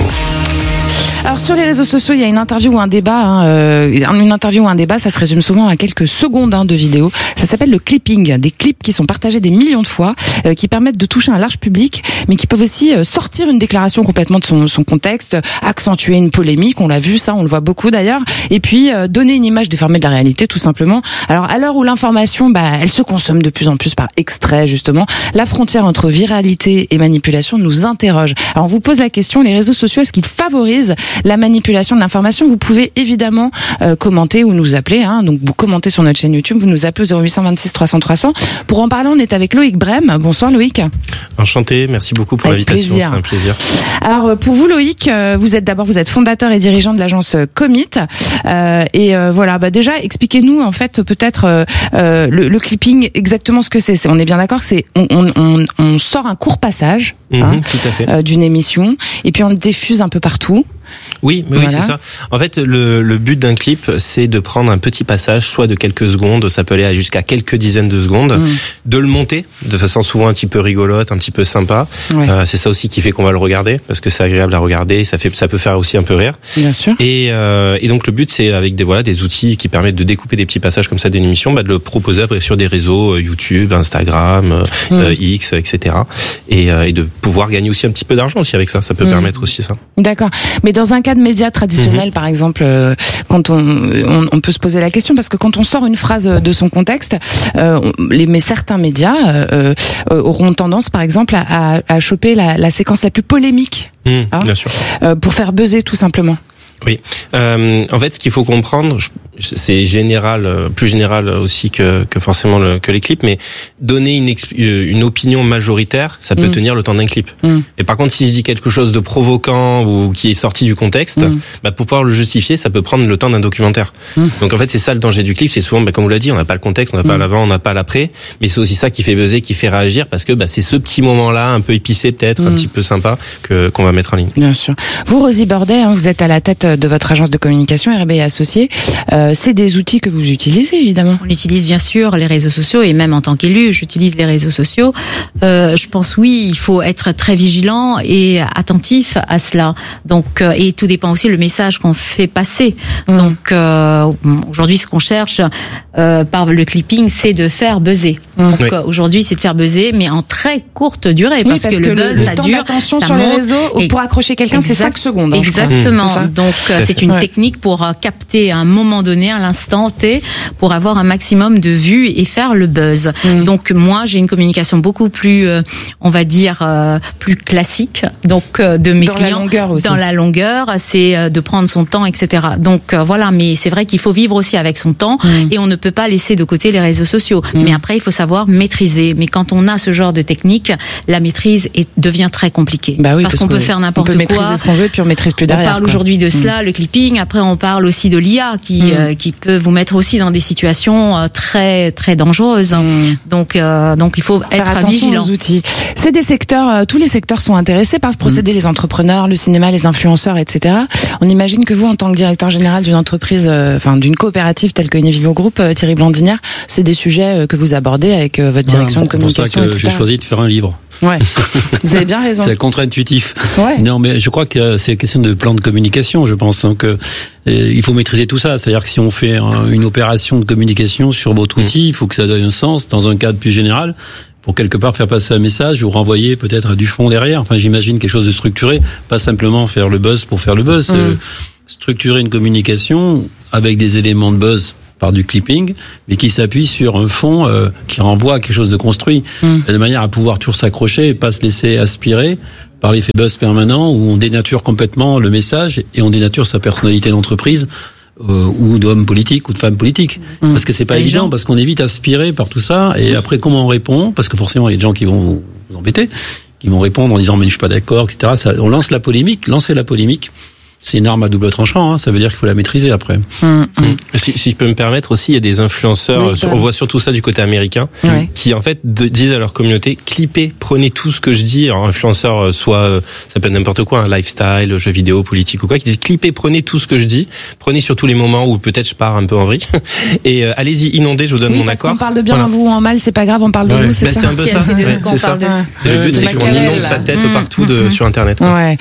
Alors sur les réseaux sociaux, il y a une interview ou un débat. Une interview ou un débat, ça se résume souvent à quelques secondes de vidéo. Ça s'appelle le clipping, des clips qui sont partagés des millions de fois, qui permettent de toucher un large public, mais qui peuvent aussi sortir une déclaration complètement de son contexte, accentuer une polémique. On l'a vu, ça, on le voit beaucoup d'ailleurs, et puis donner une image déformée de la réalité, tout simplement. Alors à l'heure où l'information, elle se consomme de plus en plus par extrait, justement, la frontière entre viralité et manipulation nous interroge. Alors on vous pose la question, les réseaux sociaux, est-ce qu'ils favorisent la manipulation de l'information? Vous pouvez évidemment commenter ou nous appeler. Donc vous commentez sur notre chaîne YouTube, vous nous appelez au 0826 300 300. Pour en parler, on est avec Loïc Brem. Bonsoir Loïc. Enchanté, merci beaucoup pour l'invitation, c'est un plaisir. Alors pour vous Loïc, vous êtes fondateur et dirigeant de l'agence Commit. Voilà, déjà expliquez-nous en fait peut-être le clipping, exactement ce que c'est. On est bien d'accord, c'est on sort un court passage tout à fait. D'une émission et puis on le diffuse un peu partout. Oui, c'est ça. En fait, le but d'un clip, c'est de prendre un petit passage, soit de quelques secondes, ça peut aller jusqu'à quelques dizaines de secondes, de le monter de façon souvent un petit peu rigolote, un petit peu sympa. Ouais. C'est ça aussi qui fait qu'on va le regarder, parce que c'est agréable à regarder, ça peut faire aussi un peu rire. Bien sûr. Et donc le but, c'est avec des outils qui permettent de découper des petits passages comme ça d'une émission, de le proposer après sur des réseaux YouTube, Instagram, X, etc. Et de pouvoir gagner aussi un petit peu d'argent aussi avec ça. Ça peut permettre aussi ça. D'accord. Mais dans un cas de média traditionnel, par exemple, quand on peut se poser la question, parce que quand on sort une phrase de son contexte, mais certains médias auront tendance, par exemple, à choper la séquence la plus polémique, bien sûr, pour faire buzzer tout simplement. Oui. En fait, ce qu'il faut comprendre, c'est plus général aussi que forcément que les clips, mais donner une opinion majoritaire, ça peut tenir le temps d'un clip. Et par contre, si je dis quelque chose de provoquant ou qui est sorti du contexte, pour pouvoir le justifier, ça peut prendre le temps d'un documentaire. Donc en fait, c'est ça le danger du clip, c'est souvent, comme on l'a dit, on n'a pas le contexte, on n'a pas l'avant, on n'a pas l'après, mais c'est aussi ça qui fait buzzer, qui fait réagir, parce que c'est ce petit moment-là, un peu épicé peut-être, un petit peu sympa, qu'on va mettre en ligne. Bien sûr. Vous, Rosie Bordet, vous êtes à la tête de votre agence de communication RB et Associés. C'est des outils que vous utilisez, évidemment. On utilise bien sûr les réseaux sociaux, et même en tant qu'élu, j'utilise les réseaux sociaux. Je pense, oui, il faut être très vigilant et attentif à cela. Donc, et tout dépend aussi le message qu'on fait passer. Donc, aujourd'hui, ce qu'on cherche par le clipping, c'est de faire buzzer. Donc, aujourd'hui, c'est de faire buzzer, mais en très courte durée, parce que le buzz, ça dure. L'attention sur les réseaux, pour accrocher quelqu'un, c'est 5 secondes. Exactement. Donc, c'est une technique pour capter à un moment donné donné, à l'instant T, pour avoir un maximum de vues et faire le buzz. Donc moi, j'ai une communication beaucoup plus, on va dire, plus classique. Donc de mes clients, la longueur aussi. Dans la longueur, c'est de prendre son temps, etc. Donc voilà, mais c'est vrai qu'il faut vivre aussi avec son temps et on ne peut pas laisser de côté les réseaux sociaux. Mais après, il faut savoir maîtriser. Mais quand on a ce genre de technique, la maîtrise devient très compliquée. Bah oui, parce qu'on peut faire n'importe quoi. On peut maîtriser ce qu'on veut, puis on maîtrise plus derrière. On parle aujourd'hui de cela, le clipping. Après, on parle aussi de l'IA qui peut vous mettre aussi dans des situations très très dangereuses. Donc il faut être vigilant. Aux outils. C'est des secteurs, tous les secteurs sont intéressés par ce procédé, les entrepreneurs, le cinéma, les influenceurs, etc. On imagine que vous, en tant que directeur général d'une entreprise, d'une coopérative telle que Univivo Group, Thierry Blandinière, c'est des sujets que vous abordez avec votre direction de communication, c'est pour ça que j'ai choisi de faire un livre. Ouais, vous avez bien raison. C'est contre-intuitif. Ouais. Non, mais je crois que c'est question de plan de communication, je pense. Donc, il faut maîtriser tout ça. C'est-à-dire que si on fait une opération de communication sur votre outil, il faut que ça donne un sens dans un cadre plus général, pour quelque part faire passer un message ou renvoyer peut-être du fond derrière. Enfin, j'imagine quelque chose de structuré, pas simplement faire le buzz pour faire le buzz. Structurer une communication avec des éléments de buzz par du clipping, mais qui s'appuie sur un fond qui renvoie à quelque chose de construit, de manière à pouvoir toujours s'accrocher et pas se laisser aspirer par l'effet buzz permanent où on dénature complètement le message et on dénature sa personnalité d'entreprise ou d'homme politique ou de femme politique. Parce que c'est pas évident, parce qu'on est vite aspiré par tout ça, et après comment on répond, parce que forcément il y a des gens qui vont vous embêter, qui vont répondre en disant mais je suis pas d'accord, etc. On lance la polémique, c'est une arme à double tranchant, ça veut dire qu'il faut la maîtriser après. Si je peux me permettre aussi, il y a des influenceurs, on voit surtout ça du côté américain, qui en fait disent à leur communauté, clippez, prenez tout ce que je dis. Alors, influenceur, soit ça peut être n'importe quoi, un lifestyle, jeux vidéo, politique ou quoi, qui disent clippez, prenez tout ce que je dis, prenez surtout les moments où peut-être je pars un peu en vrille, et allez-y, inondez, je vous donne mon accord. On parle de bien en vous ou en mal, c'est pas grave, on parle de vous, c'est ça. C'est un peu ça. C'est ça. Le but, c'est qu'on inonde sa tête partout sur Internet.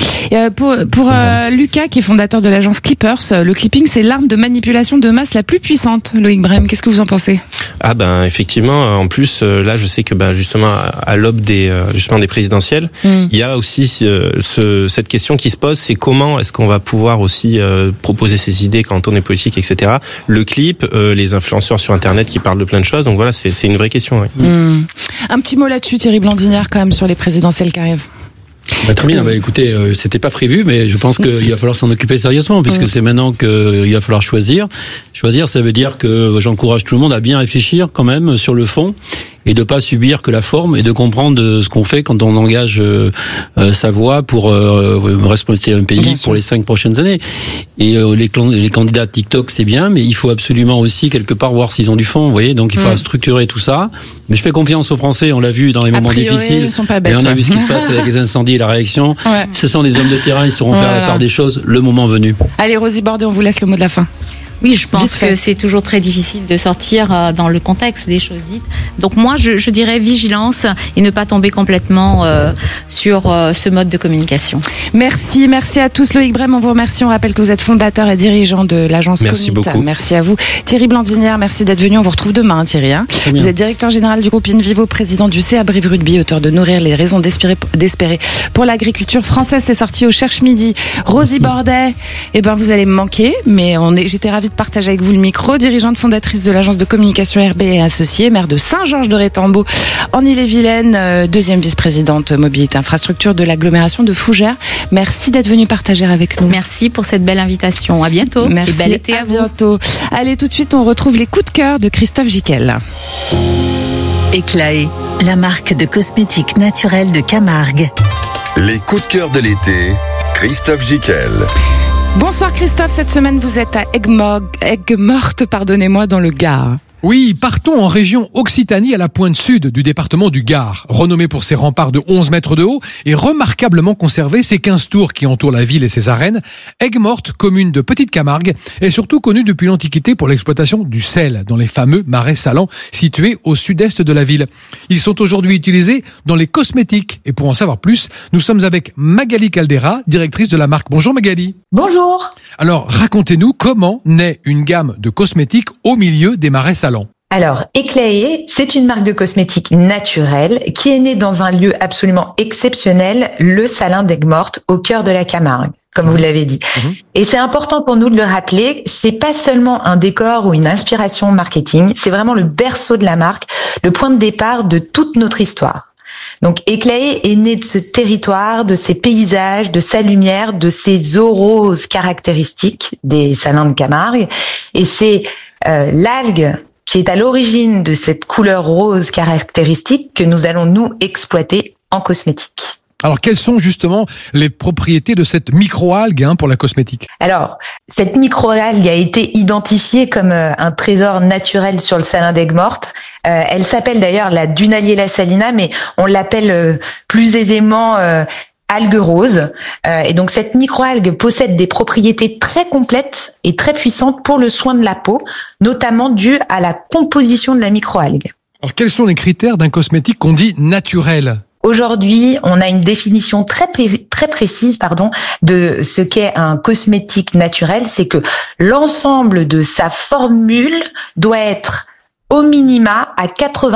Pour Lucas, qui est fondateur de l'agence Clippers, le clipping, c'est l'arme de manipulation de masse la plus puissante. Loïc Brem, qu'est-ce que vous en pensez? Ah ben effectivement, en plus là, je sais que justement à l'aube des présidentielles, il y a aussi cette question qui se pose, c'est comment est-ce qu'on va pouvoir aussi proposer ses idées quand on est politique, etc. Le clip, les influenceurs sur Internet qui parlent de plein de choses. Donc voilà, c'est une vraie question. Oui. Un petit mot là-dessus, Thierry Blandinière, quand même, sur les présidentielles qui arrivent. Très bien. Écoutez, c'était pas prévu, mais je pense qu'il va falloir s'en occuper sérieusement, puisque c'est maintenant qu'il va falloir choisir. Choisir, ça veut dire que j'encourage tout le monde à bien réfléchir quand même sur le fond et de pas subir que la forme et de comprendre ce qu'on fait quand on engage sa voix pour responsabiliser un pays pour les 5 prochaines années. Et les candidats TikTok, c'est bien, mais il faut absolument aussi quelque part voir s'ils ont du fond. Vous voyez, donc il faut structurer tout ça. Mais je fais confiance aux Français. On l'a vu dans les moments difficiles. Ils sont pas bêtes, et on a vu ce qui se passe avec les incendies et la réaction. Ce sont des hommes de terrain. Ils sauront faire la part des choses le moment venu. Allez, Rosie Bordet, on vous laisse le mot de la fin. Oui, je pense que c'est toujours très difficile de sortir dans le contexte des choses dites. Donc moi, je dirais vigilance et ne pas tomber complètement sur ce mode de communication. Merci à tous. Loïc Brem, on vous remercie. On rappelle que vous êtes fondateur et dirigeant de l'agence Commit. Merci beaucoup. Merci à vous. Thierry Blandinière, merci d'être venu. On vous retrouve demain, Thierry. Vous êtes directeur général du groupe Invivo, président du CA Brive Rugby, auteur de Nourrir les raisons d'espérer pour l'agriculture française. C'est sorti au Cherche Midi. Rosie Bordet, vous allez me manquer, mais j'étais ravie de partager avec vous le micro. Dirigeante fondatrice de l'agence de communication RB et associée, maire de Saint-Georges-de-Rétambeau en Ille-et-Vilaine, deuxième vice-présidente mobilité infrastructure de l'agglomération de Fougères. Merci d'être venue partager avec nous. Merci pour cette belle invitation. À bientôt. Merci. Et bel été à vous. Bientôt. Allez, tout de suite, on retrouve les coups de cœur de Christophe Jiquel. Éclaé, la marque de cosmétiques naturels de Camargue. Les coups de cœur de l'été, Christophe Jiquel. Bonsoir Christophe, cette semaine vous êtes à Aigues-Mortes, dans le Gard. Oui, partons en région Occitanie à la pointe sud du département du Gard. Renommé pour ses remparts de 11 mètres de haut et remarquablement conservé ses 15 tours qui entourent la ville et ses arènes, Aigues-Mortes, commune de Petite Camargue, est surtout connue depuis l'Antiquité pour l'exploitation du sel dans les fameux marais salants situés au sud-est de la ville. Ils sont aujourd'hui utilisés dans les cosmétiques. Et pour en savoir plus, nous sommes avec Magali Caldera, directrice de la marque. Bonjour Magali. Bonjour. Alors, racontez-nous comment naît une gamme de cosmétiques au milieu des marais salants. Alors, Éclaé, c'est une marque de cosmétiques naturelle qui est née dans un lieu absolument exceptionnel, le Salin d'Aigues-Mortes, au cœur de la Camargue. comme vous l'avez dit. Et c'est important pour nous de le rappeler, c'est pas seulement un décor ou une inspiration marketing, c'est vraiment le berceau de la marque, le point de départ de toute notre histoire. Donc Éclaé est né de ce territoire, de ses paysages, de sa lumière, de ses eaux roses caractéristiques des salins de Camargue. Et c'est l'algue qui est à l'origine de cette couleur rose caractéristique que nous allons nous exploiter en cosmétique. Alors, quelles sont justement les propriétés de cette microalgue pour la cosmétique? Alors, cette microalgue a été identifiée comme un trésor naturel sur le salin d'Aigues-Mortes. Elle s'appelle d'ailleurs la Dunaliella salina, mais on l'appelle plus aisément algue rose. Et donc, cette microalgue possède des propriétés très complètes et très puissantes pour le soin de la peau, notamment dues à la composition de la microalgue. Alors, quels sont les critères d'un cosmétique qu'on dit naturel? Aujourd'hui, on a une définition très précise, de ce qu'est un cosmétique naturel. C'est que l'ensemble de sa formule doit être au minima à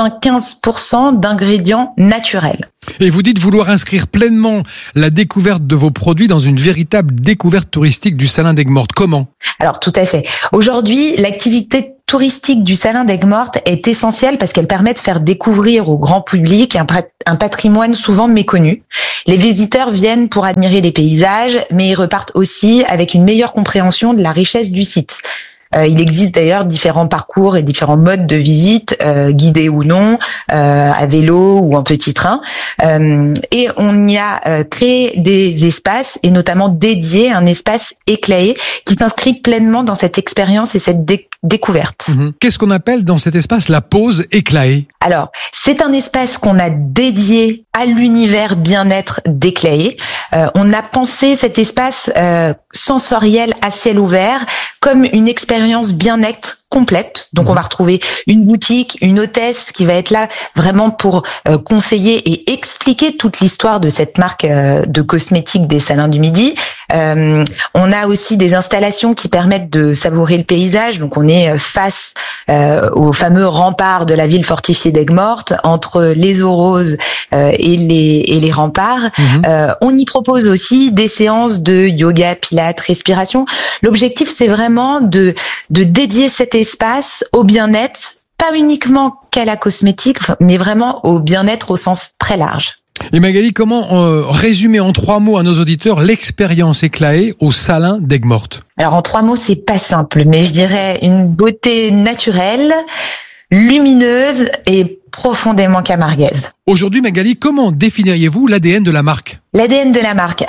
95% d'ingrédients naturels. Et vous dites vouloir inscrire pleinement la découverte de vos produits dans une véritable découverte touristique du salin d'Aigues-Mortes. Comment? Alors, tout à fait. Aujourd'hui, l'activité touristique du salin d'Aigues-Mortes est essentielle parce qu'elle permet de faire découvrir au grand public un patrimoine souvent méconnu. Les visiteurs viennent pour admirer les paysages, mais ils repartent aussi avec une meilleure compréhension de la richesse du site. Il existe d'ailleurs différents parcours et différents modes de visite, guidés ou non, à vélo ou en petit train. Et on y a créé des espaces, et notamment dédié un espace Éclaé qui s'inscrit pleinement dans cette expérience et cette découverte. Qu'est-ce qu'on appelle dans cet espace la pause Éclaé? Alors, c'est un espace qu'on a dédié à l'univers bien-être d'Éclaé. On a pensé cet espace sensoriel à ciel ouvert comme une expérience bien-être complète. Donc on va retrouver une boutique, une hôtesse qui va être là vraiment pour conseiller et expliquer toute l'histoire de cette marque de cosmétiques des Salins du Midi. On a aussi des installations qui permettent de savourer le paysage. Donc on est face au fameux rempart de la ville fortifiée d'Aigues-Mortes, entre les eaux roses et les remparts. On y propose aussi des séances de yoga, pilates, respiration. L'objectif, c'est vraiment de dédier cet espace au bien-être, pas uniquement qu'à la cosmétique, mais vraiment au bien-être au sens très large. Et Magali, comment résumer en 3 mots à nos auditeurs l'expérience Éclaé au salin d'Aigues-Mortes? Alors en 3 mots, c'est pas simple, mais je dirais une beauté naturelle, lumineuse et profondément camarguaise. Aujourd'hui, Magali, comment définiriez-vous l'ADN de la marque? L'ADN de la marque,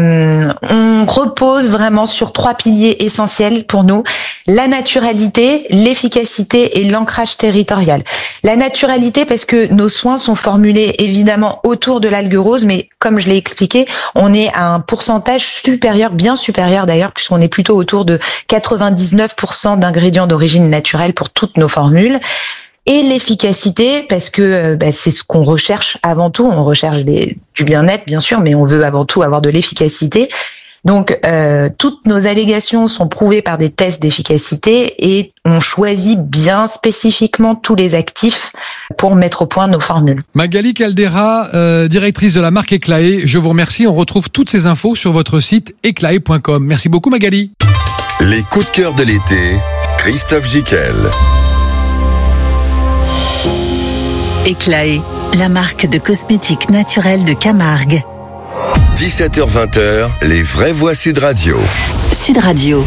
on repose vraiment sur 3 piliers essentiels pour nous: la naturalité, l'efficacité et l'ancrage territorial. La naturalité parce que nos soins sont formulés évidemment autour de l'algue rose, mais comme je l'ai expliqué, on est à un pourcentage supérieur, bien supérieur d'ailleurs, puisqu'on est plutôt autour de 99% d'ingrédients d'origine naturelle pour toutes nos formules. Et l'efficacité, parce que c'est ce qu'on recherche avant tout. On recherche du bien-être, bien sûr, mais on veut avant tout avoir de l'efficacité. Donc, toutes nos allégations sont prouvées par des tests d'efficacité et on choisit bien spécifiquement tous les actifs pour mettre au point nos formules. Magali Caldera, directrice de la marque Éclaé, je vous remercie. On retrouve toutes ces infos sur votre site éclaé.com. Merci beaucoup, Magali. Les coups de cœur de l'été, Christophe Gicquel. Éclaé, la marque de cosmétiques naturels de Camargue. 17h-20h, les vraies voix Sud Radio. Sud Radio.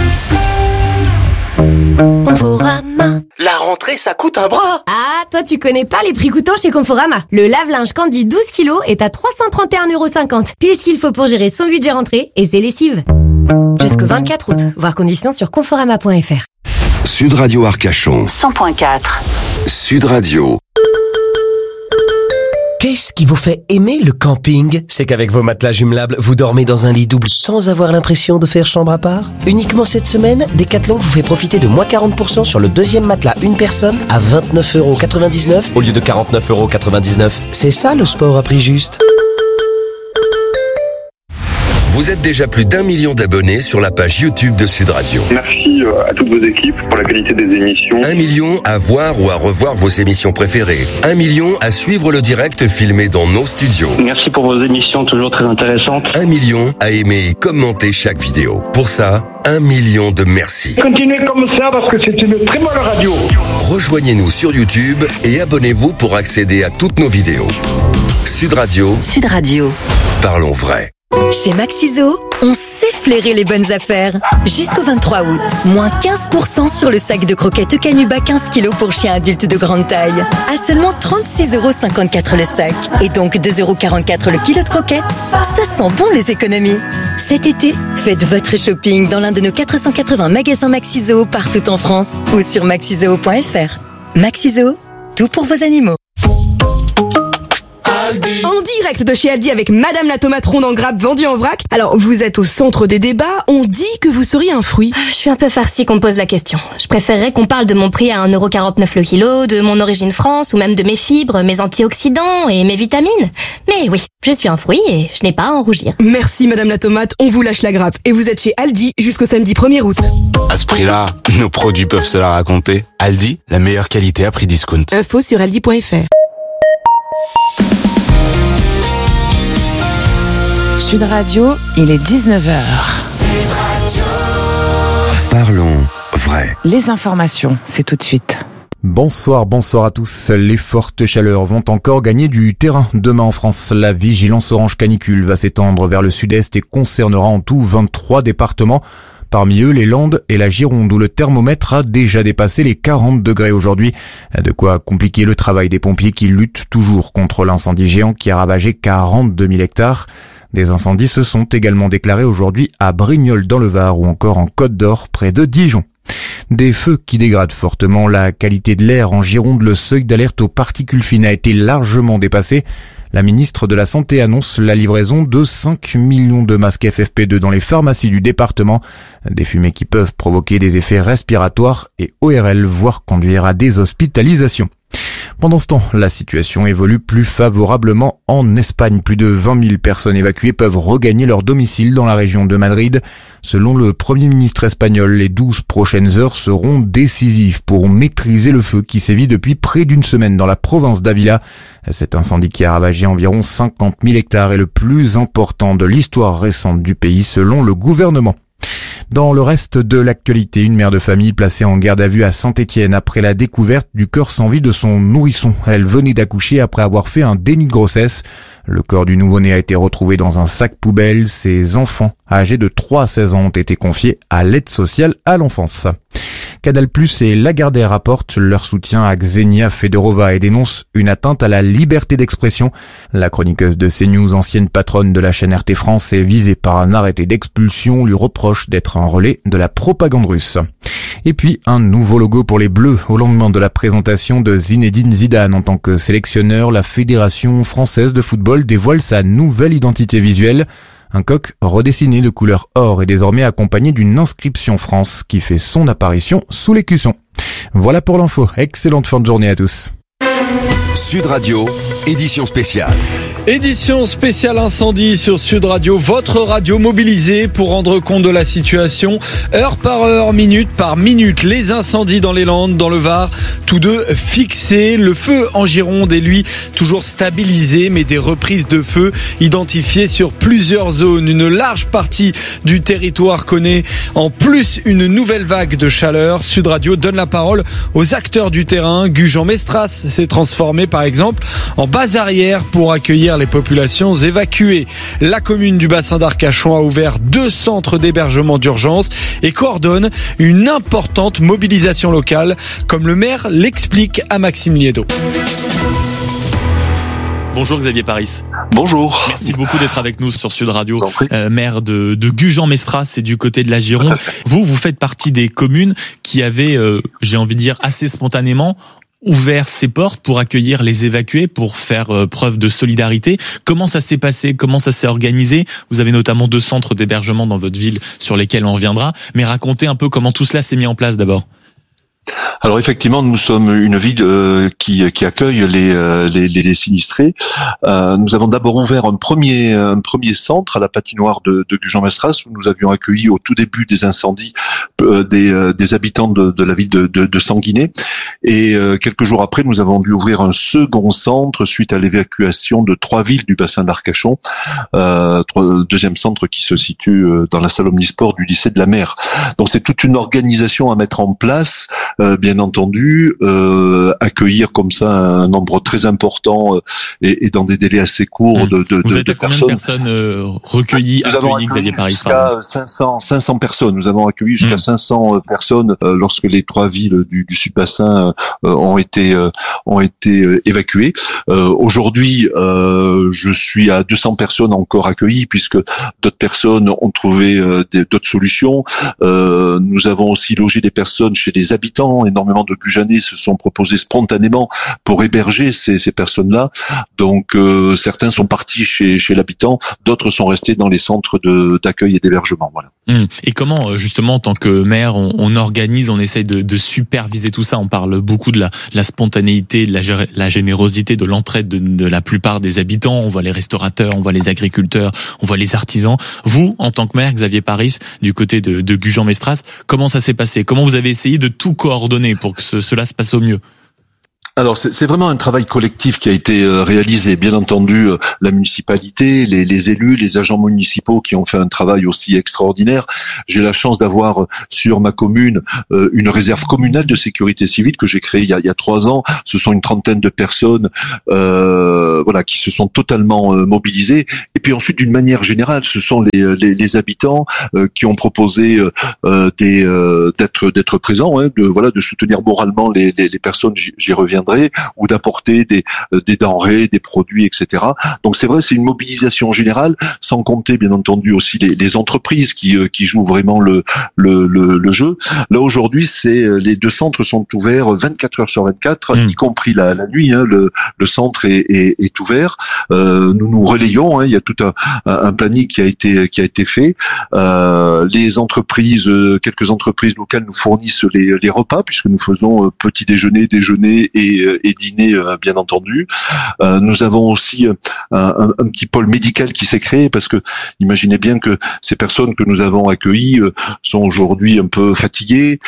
Conforama. La rentrée, ça coûte un bras. Ah, toi tu connais pas les prix coûtants chez Conforama. Le lave-linge Candy 12 kg est à 331,50€. Puis ce qu'il faut pour gérer son budget rentrée et ses lessives. Jusqu'au 24 août. Voir conditions sur conforama.fr. Sud Radio Arcachon. 100.4. Sud Radio. Qu'est-ce qui vous fait aimer le camping? C'est qu'avec vos matelas jumelables, vous dormez dans un lit double sans avoir l'impression de faire chambre à part. Uniquement cette semaine, Decathlon vous fait profiter de moins 40% sur le deuxième matelas une personne à 29,99€ au lieu de 49,99€. C'est ça le sport à prix juste. Vous êtes déjà plus d'1 million d'abonnés sur la page YouTube de Sud Radio. Merci à toutes vos équipes pour la qualité des émissions. 1 million à voir ou à revoir vos émissions préférées. 1 million à suivre le direct filmé dans nos studios. Merci pour vos émissions toujours très intéressantes. 1 million à aimer et commenter chaque vidéo. Pour ça, 1 million de merci. Continuez comme ça parce que c'est une très bonne radio. Rejoignez-nous sur YouTube et abonnez-vous pour accéder à toutes nos vidéos. Sud Radio. Sud Radio. Parlons vrai. Chez Maxiso, on sait flairer les bonnes affaires. Jusqu'au 23 août, moins 15% sur le sac de croquettes Canuba 15 kg pour chiens adultes de grande taille. À seulement 36,54 € le sac. Et donc 2,44 € le kilo de croquettes. Ça sent bon les économies. Cet été, faites votre shopping dans l'un de nos 480 magasins Maxiso partout en France ou sur maxizoo.fr. Maxiso, tout pour vos animaux. En direct de chez Aldi avec Madame la tomate ronde en grappe vendue en vrac. Alors, vous êtes au centre des débats. On dit que vous seriez un fruit. Je suis un peu farcie qu'on me pose la question. Je préférerais qu'on parle de mon prix à 1,49 € le kilo, de mon origine France ou même de mes fibres, mes antioxydants et mes vitamines. Mais oui, je suis un fruit et je n'ai pas à en rougir. Merci Madame la tomate, on vous lâche la grappe. Et vous êtes chez Aldi jusqu'au samedi 1er août. À ce prix-là, nos produits peuvent se la raconter. Aldi, la meilleure qualité à prix discount. Info sur aldi.fr. Sud Radio, il est 19h. Parlons vrai. Les informations, c'est tout de suite. Bonsoir à tous. Les fortes chaleurs vont encore gagner du terrain demain en France. La vigilance orange canicule va s'étendre vers le sud-est et concernera en tout 23 départements. Parmi eux, les Landes et la Gironde où le thermomètre a déjà dépassé les 40 degrés aujourd'hui. De quoi compliquer le travail des pompiers qui luttent toujours contre l'incendie géant qui a ravagé 42 000 hectares. Des incendies se sont également déclarés aujourd'hui à Brignoles dans le Var ou encore en Côte d'Or près de Dijon. Des feux qui dégradent fortement la qualité de l'air en Gironde. Le seuil d'alerte aux particules fines a été largement dépassé. La ministre de la Santé annonce la livraison de 5 millions de masques FFP2 dans les pharmacies du département. Des fumées qui peuvent provoquer des effets respiratoires et ORL, voire conduire à des hospitalisations. Pendant ce temps, la situation évolue plus favorablement en Espagne. Plus de 20 000 personnes évacuées peuvent regagner leur domicile dans la région de Madrid. Selon le Premier ministre espagnol, les 12 prochaines heures seront décisives pour maîtriser le feu qui sévit depuis près d'une semaine dans la province d'Ávila. Cet incendie qui a ravagé environ 50 000 hectares est le plus important de l'histoire récente du pays selon le gouvernement. Dans le reste de l'actualité, une mère de famille placée en garde à vue à Saint-Étienne après la découverte du corps sans vie de son nourrisson. Elle venait d'accoucher après avoir fait un déni de grossesse. Le corps du nouveau-né a été retrouvé dans un sac poubelle. Ses enfants, âgés de 3 à 16 ans, ont été confiés à l'aide sociale à l'enfance. Canal+ et Lagardère apportent leur soutien à Xenia Fedorova et dénoncent une atteinte à la liberté d'expression. La chroniqueuse de CNews, ancienne patronne de la chaîne RT France, est visée par un arrêté d'expulsion, lui reproche d'être un relais de la propagande russe. Et puis, un nouveau logo pour les Bleus. Au lendemain de la présentation de Zinedine Zidane en tant que sélectionneur, la Fédération française de football dévoile sa nouvelle identité visuelle. Un coq redessiné de couleur or est désormais accompagné d'une inscription France qui fait son apparition sous l'écusson. Voilà pour l'info. Excellente fin de journée à tous. Sud Radio, édition spéciale. Édition spéciale incendie sur Sud Radio, votre radio mobilisée pour rendre compte de la situation, heure par heure, minute par minute. Les incendies dans les Landes, dans le Var, tous deux fixés. Le feu en Gironde est lui toujours stabilisé, mais des reprises de feu identifiées sur plusieurs zones. Une large partie du territoire connaît en plus une nouvelle vague de chaleur. Sud Radio donne la parole aux acteurs du terrain. Gujan-Mestras s'est transformé par exemple en base arrière pour accueillir les populations évacuées. La commune du bassin d'Arcachon a ouvert 2 centres d'hébergement d'urgence et coordonne une importante mobilisation locale, comme le maire l'explique à Maxime Liedo. Bonjour Xavier Paris. Bonjour. Merci beaucoup d'être avec nous sur Sud Radio. Maire de Gujan-Mestras, c'est du côté de la Gironde. Vous faites partie des communes qui avaient, j'ai envie de dire, assez spontanément ouvert ses portes pour accueillir les évacués, pour faire preuve de solidarité. Comment ça s'est passé? Comment ça s'est organisé? Vous avez notamment 2 centres d'hébergement dans votre ville sur lesquels on reviendra. Mais racontez un peu comment tout cela s'est mis en place d'abord. Alors effectivement, nous sommes une ville qui accueille les sinistrés. Nous avons d'abord ouvert un premier centre à la patinoire de Gujan-Mestras où nous avions accueilli au tout début des incendies des habitants de la ville de Sanguinet. Et quelques jours après, nous avons dû ouvrir un second centre suite à l'évacuation de 3 villes du bassin d'Arcachon. Deuxième centre qui se situe dans la salle omnisport du lycée de la Mer. Donc c'est toute une organisation à mettre en place. Bien entendu, accueillir comme ça un nombre très important et dans des délais assez courts de Vous êtes à combien de personnes recueillies, accueillies, Xavier Paris? Jusqu'à 500 personnes. Nous avons accueilli jusqu'à 500 personnes lorsque les 3 villes du Sud-Bassin ont été évacuées. Aujourd'hui, je suis à 200 personnes encore accueillies puisque d'autres personnes ont trouvé d'autres solutions. Nous avons aussi logé des personnes chez des habitants. Énormément de Gujanais se sont proposés spontanément pour héberger ces personnes-là. Donc certains sont partis chez l'habitant, d'autres sont restés dans les centres d'accueil et d'hébergement. Voilà. Et comment justement en tant que maire on organise, on essaye de superviser tout ça? On parle beaucoup de la spontanéité, de la générosité, de l'entraide de la plupart des habitants. On voit les restaurateurs, on voit les agriculteurs, on voit les artisans. Vous, en tant que maire, Xavier Paris, du côté de Gujan-Mestras, comment ça s'est passé? Comment vous avez essayé de tout coordonner pour que cela se passe au mieux? Alors c'est vraiment un travail collectif qui a été réalisé. Bien entendu, la municipalité, les élus, les agents municipaux qui ont fait un travail aussi extraordinaire. J'ai la chance d'avoir sur ma commune une réserve communale de sécurité civile que j'ai créée il y a 3 ans. Ce sont une trentaine de personnes qui se sont totalement mobilisées. Et puis ensuite, d'une manière générale, ce sont les habitants qui ont proposé d'être présents, de soutenir moralement les personnes. J'y reviendrai. Ou d'apporter des denrées, des produits, etc. Donc c'est vrai, c'est une mobilisation générale, sans compter bien entendu aussi les entreprises qui jouent vraiment le jeu. Là aujourd'hui, les 2 centres sont ouverts 24 heures sur 24, y compris la nuit. Le centre est ouvert. Nous relayons. Il y a tout un planning qui a été fait. Les entreprises, quelques entreprises locales nous fournissent les repas puisque nous faisons petit déjeuner et dîner, bien entendu. Nous avons aussi un petit pôle médical qui s'est créé parce que imaginez bien que ces personnes que nous avons accueillies sont aujourd'hui un peu fatiguées,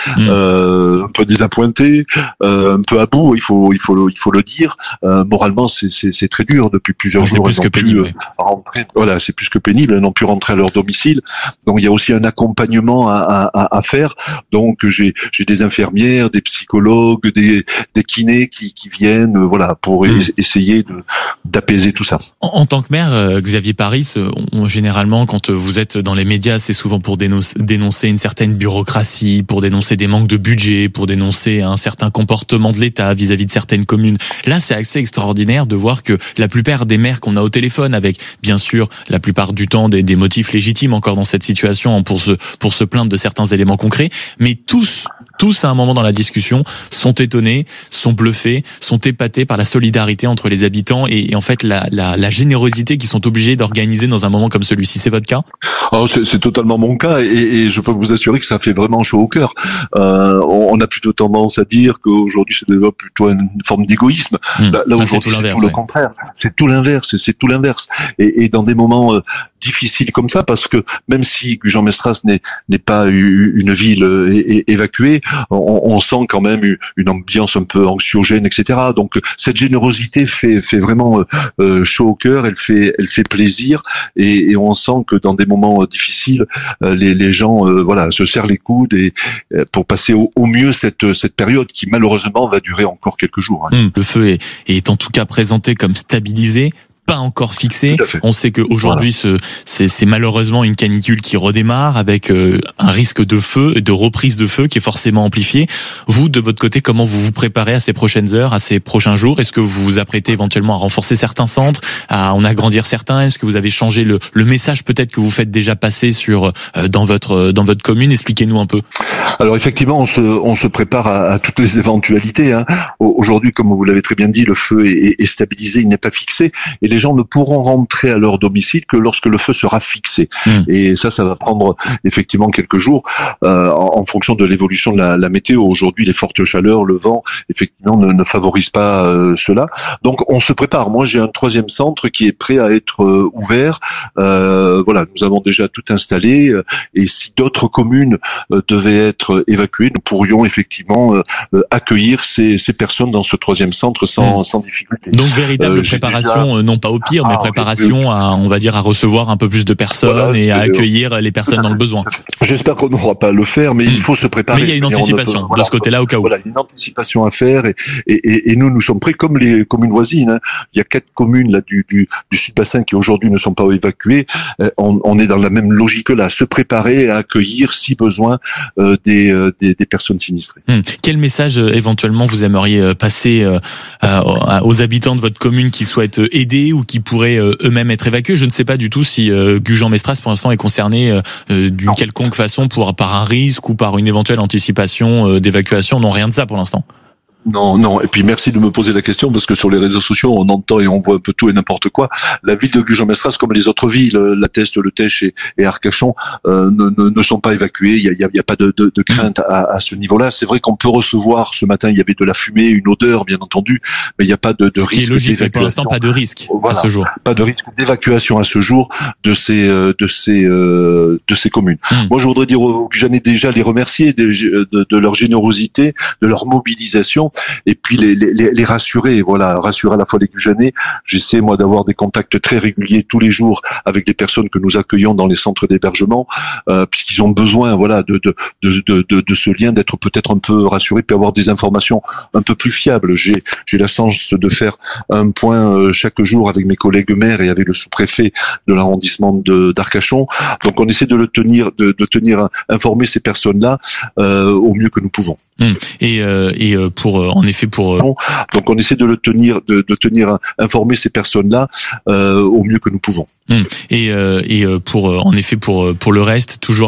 un peu désappointées, un peu à bout. Il faut le dire. Moralement, c'est très dur depuis plusieurs jours. C'est plus que pénible. Rentrer. Voilà, c'est plus que pénible. Elles n'ont pu rentrer à leur domicile. Donc il y a aussi un accompagnement à faire. Donc j'ai des infirmières, des psychologues, des kinés qui viennent, pour essayer d'apaiser tout ça. En tant que maire, Xavier Paris, généralement, quand vous êtes dans les médias, c'est souvent pour dénoncer une certaine bureaucratie, pour dénoncer des manques de budget, pour dénoncer un certain comportement de l'État vis-à-vis de certaines communes. Là, c'est assez extraordinaire de voir que la plupart des maires qu'on a au téléphone, avec bien sûr la plupart du temps des motifs légitimes encore dans cette situation pour se plaindre de certains éléments concrets, mais tous à un moment dans la discussion sont étonnés, sont bluffés, sont épatés par la solidarité entre les habitants et en fait la générosité qu'ils sont obligés d'organiser dans un moment comme celui-ci. C'est votre cas? C'est totalement mon cas et je peux vous assurer que ça fait vraiment chaud au cœur. On a plutôt tendance à dire qu'aujourd'hui se développe plutôt une forme d'égoïsme. Là aujourd'hui c'est tout le contraire. C'est tout l'inverse. Et dans des moments difficile comme ça, parce que même si Gujan-Mestras n'est pas une ville évacuée, on sent quand même une ambiance un peu anxiogène, etc. Donc cette générosité fait vraiment chaud au cœur, elle fait plaisir, et on sent que dans des moments difficiles, les gens se serrent les coudes et pour passer au mieux cette période qui malheureusement va durer encore quelques jours. Le feu est en tout cas présenté comme stabilisé, pas encore fixé. On sait qu'aujourd'hui, c'est malheureusement une canicule qui redémarre avec un risque de feu, de reprise de feu qui est forcément amplifié. Vous, de votre côté, comment vous vous préparez à ces prochaines heures, à ces prochains jours? Est-ce que vous vous apprêtez éventuellement à renforcer certains centres, à en agrandir certains? Est-ce que vous avez changé le message peut-être que vous faites déjà passer dans votre commune? Expliquez-nous un peu. Alors effectivement, on se prépare à toutes les éventualités. Aujourd'hui, comme vous l'avez très bien dit, le feu est stabilisé, il n'est pas fixé, et les les gens ne pourront rentrer à leur domicile que lorsque le feu sera fixé. Et ça va prendre effectivement quelques jours en fonction de l'évolution de la météo. Aujourd'hui, les fortes chaleurs, le vent, effectivement, ne favorisent pas cela. Donc, on se prépare. Moi, j'ai un 3e centre qui est prêt à être ouvert. Voilà, nous avons déjà tout installé. Et si d'autres communes devaient être évacuées, nous pourrions effectivement accueillir ces personnes dans ce 3e centre sans difficulté. Donc, véritable préparation, non pas au pire, mais préparation à, on va dire, à recevoir un peu plus de personnes et à accueillir les personnes dans le besoin. J'espère qu'on n'aura pas à le faire, mais il faut se préparer. Mais il y a une anticipation de ce côté-là au cas où. Voilà, une anticipation à faire et nous sommes prêts comme les communes voisines. Hein. Il y a 4 communes là du Sud-Bassin qui aujourd'hui ne sont pas évacuées. On est dans la même logique là, se préparer à accueillir si besoin des personnes sinistrées. Quel message éventuellement vous aimeriez passer aux habitants de votre commune qui souhaitent aider ou qui pourraient eux-mêmes être évacués? Je ne sais pas du tout si Gujan-Mestras pour l'instant est concerné d'une quelconque façon par un risque ou par une éventuelle anticipation d'évacuation. Non, rien de ça pour l'instant. Non. Et puis merci de me poser la question parce que sur les réseaux sociaux, on entend et on voit un peu tout et n'importe quoi. La ville de Gujan-Mestras, comme les autres villes, La Teste, Le Tech et Arcachon, ne sont pas évacuées. Il y a pas de crainte à ce niveau-là. C'est vrai qu'on peut recevoir ce matin, il y avait de la fumée, une odeur, bien entendu, mais il n'y a pas de risque. Ce qui est logique, mais pour l'instant, pas de risque à ce jour. Pas de risque d'évacuation à ce jour de ces communes. Moi, je voudrais dire aux Gujanais déjà les remercier de leur générosité, de leur mobilisation. Et puis les rassurer, rassurer à la fois les Gujanais. J'essaie moi d'avoir des contacts très réguliers tous les jours avec les personnes que nous accueillons dans les centres d'hébergement, puisqu'ils ont besoin, de ce lien, d'être peut-être un peu rassurés, puis avoir des informations un peu plus fiables. J'ai la chance de faire un point chaque jour avec mes collègues maires et avec le sous-préfet de l'arrondissement d'Arcachon. Donc on essaie de tenir informer ces personnes-là au mieux que nous pouvons. Donc on essaie de tenir informer ces personnes-là au mieux que nous pouvons. Pour le reste, toujours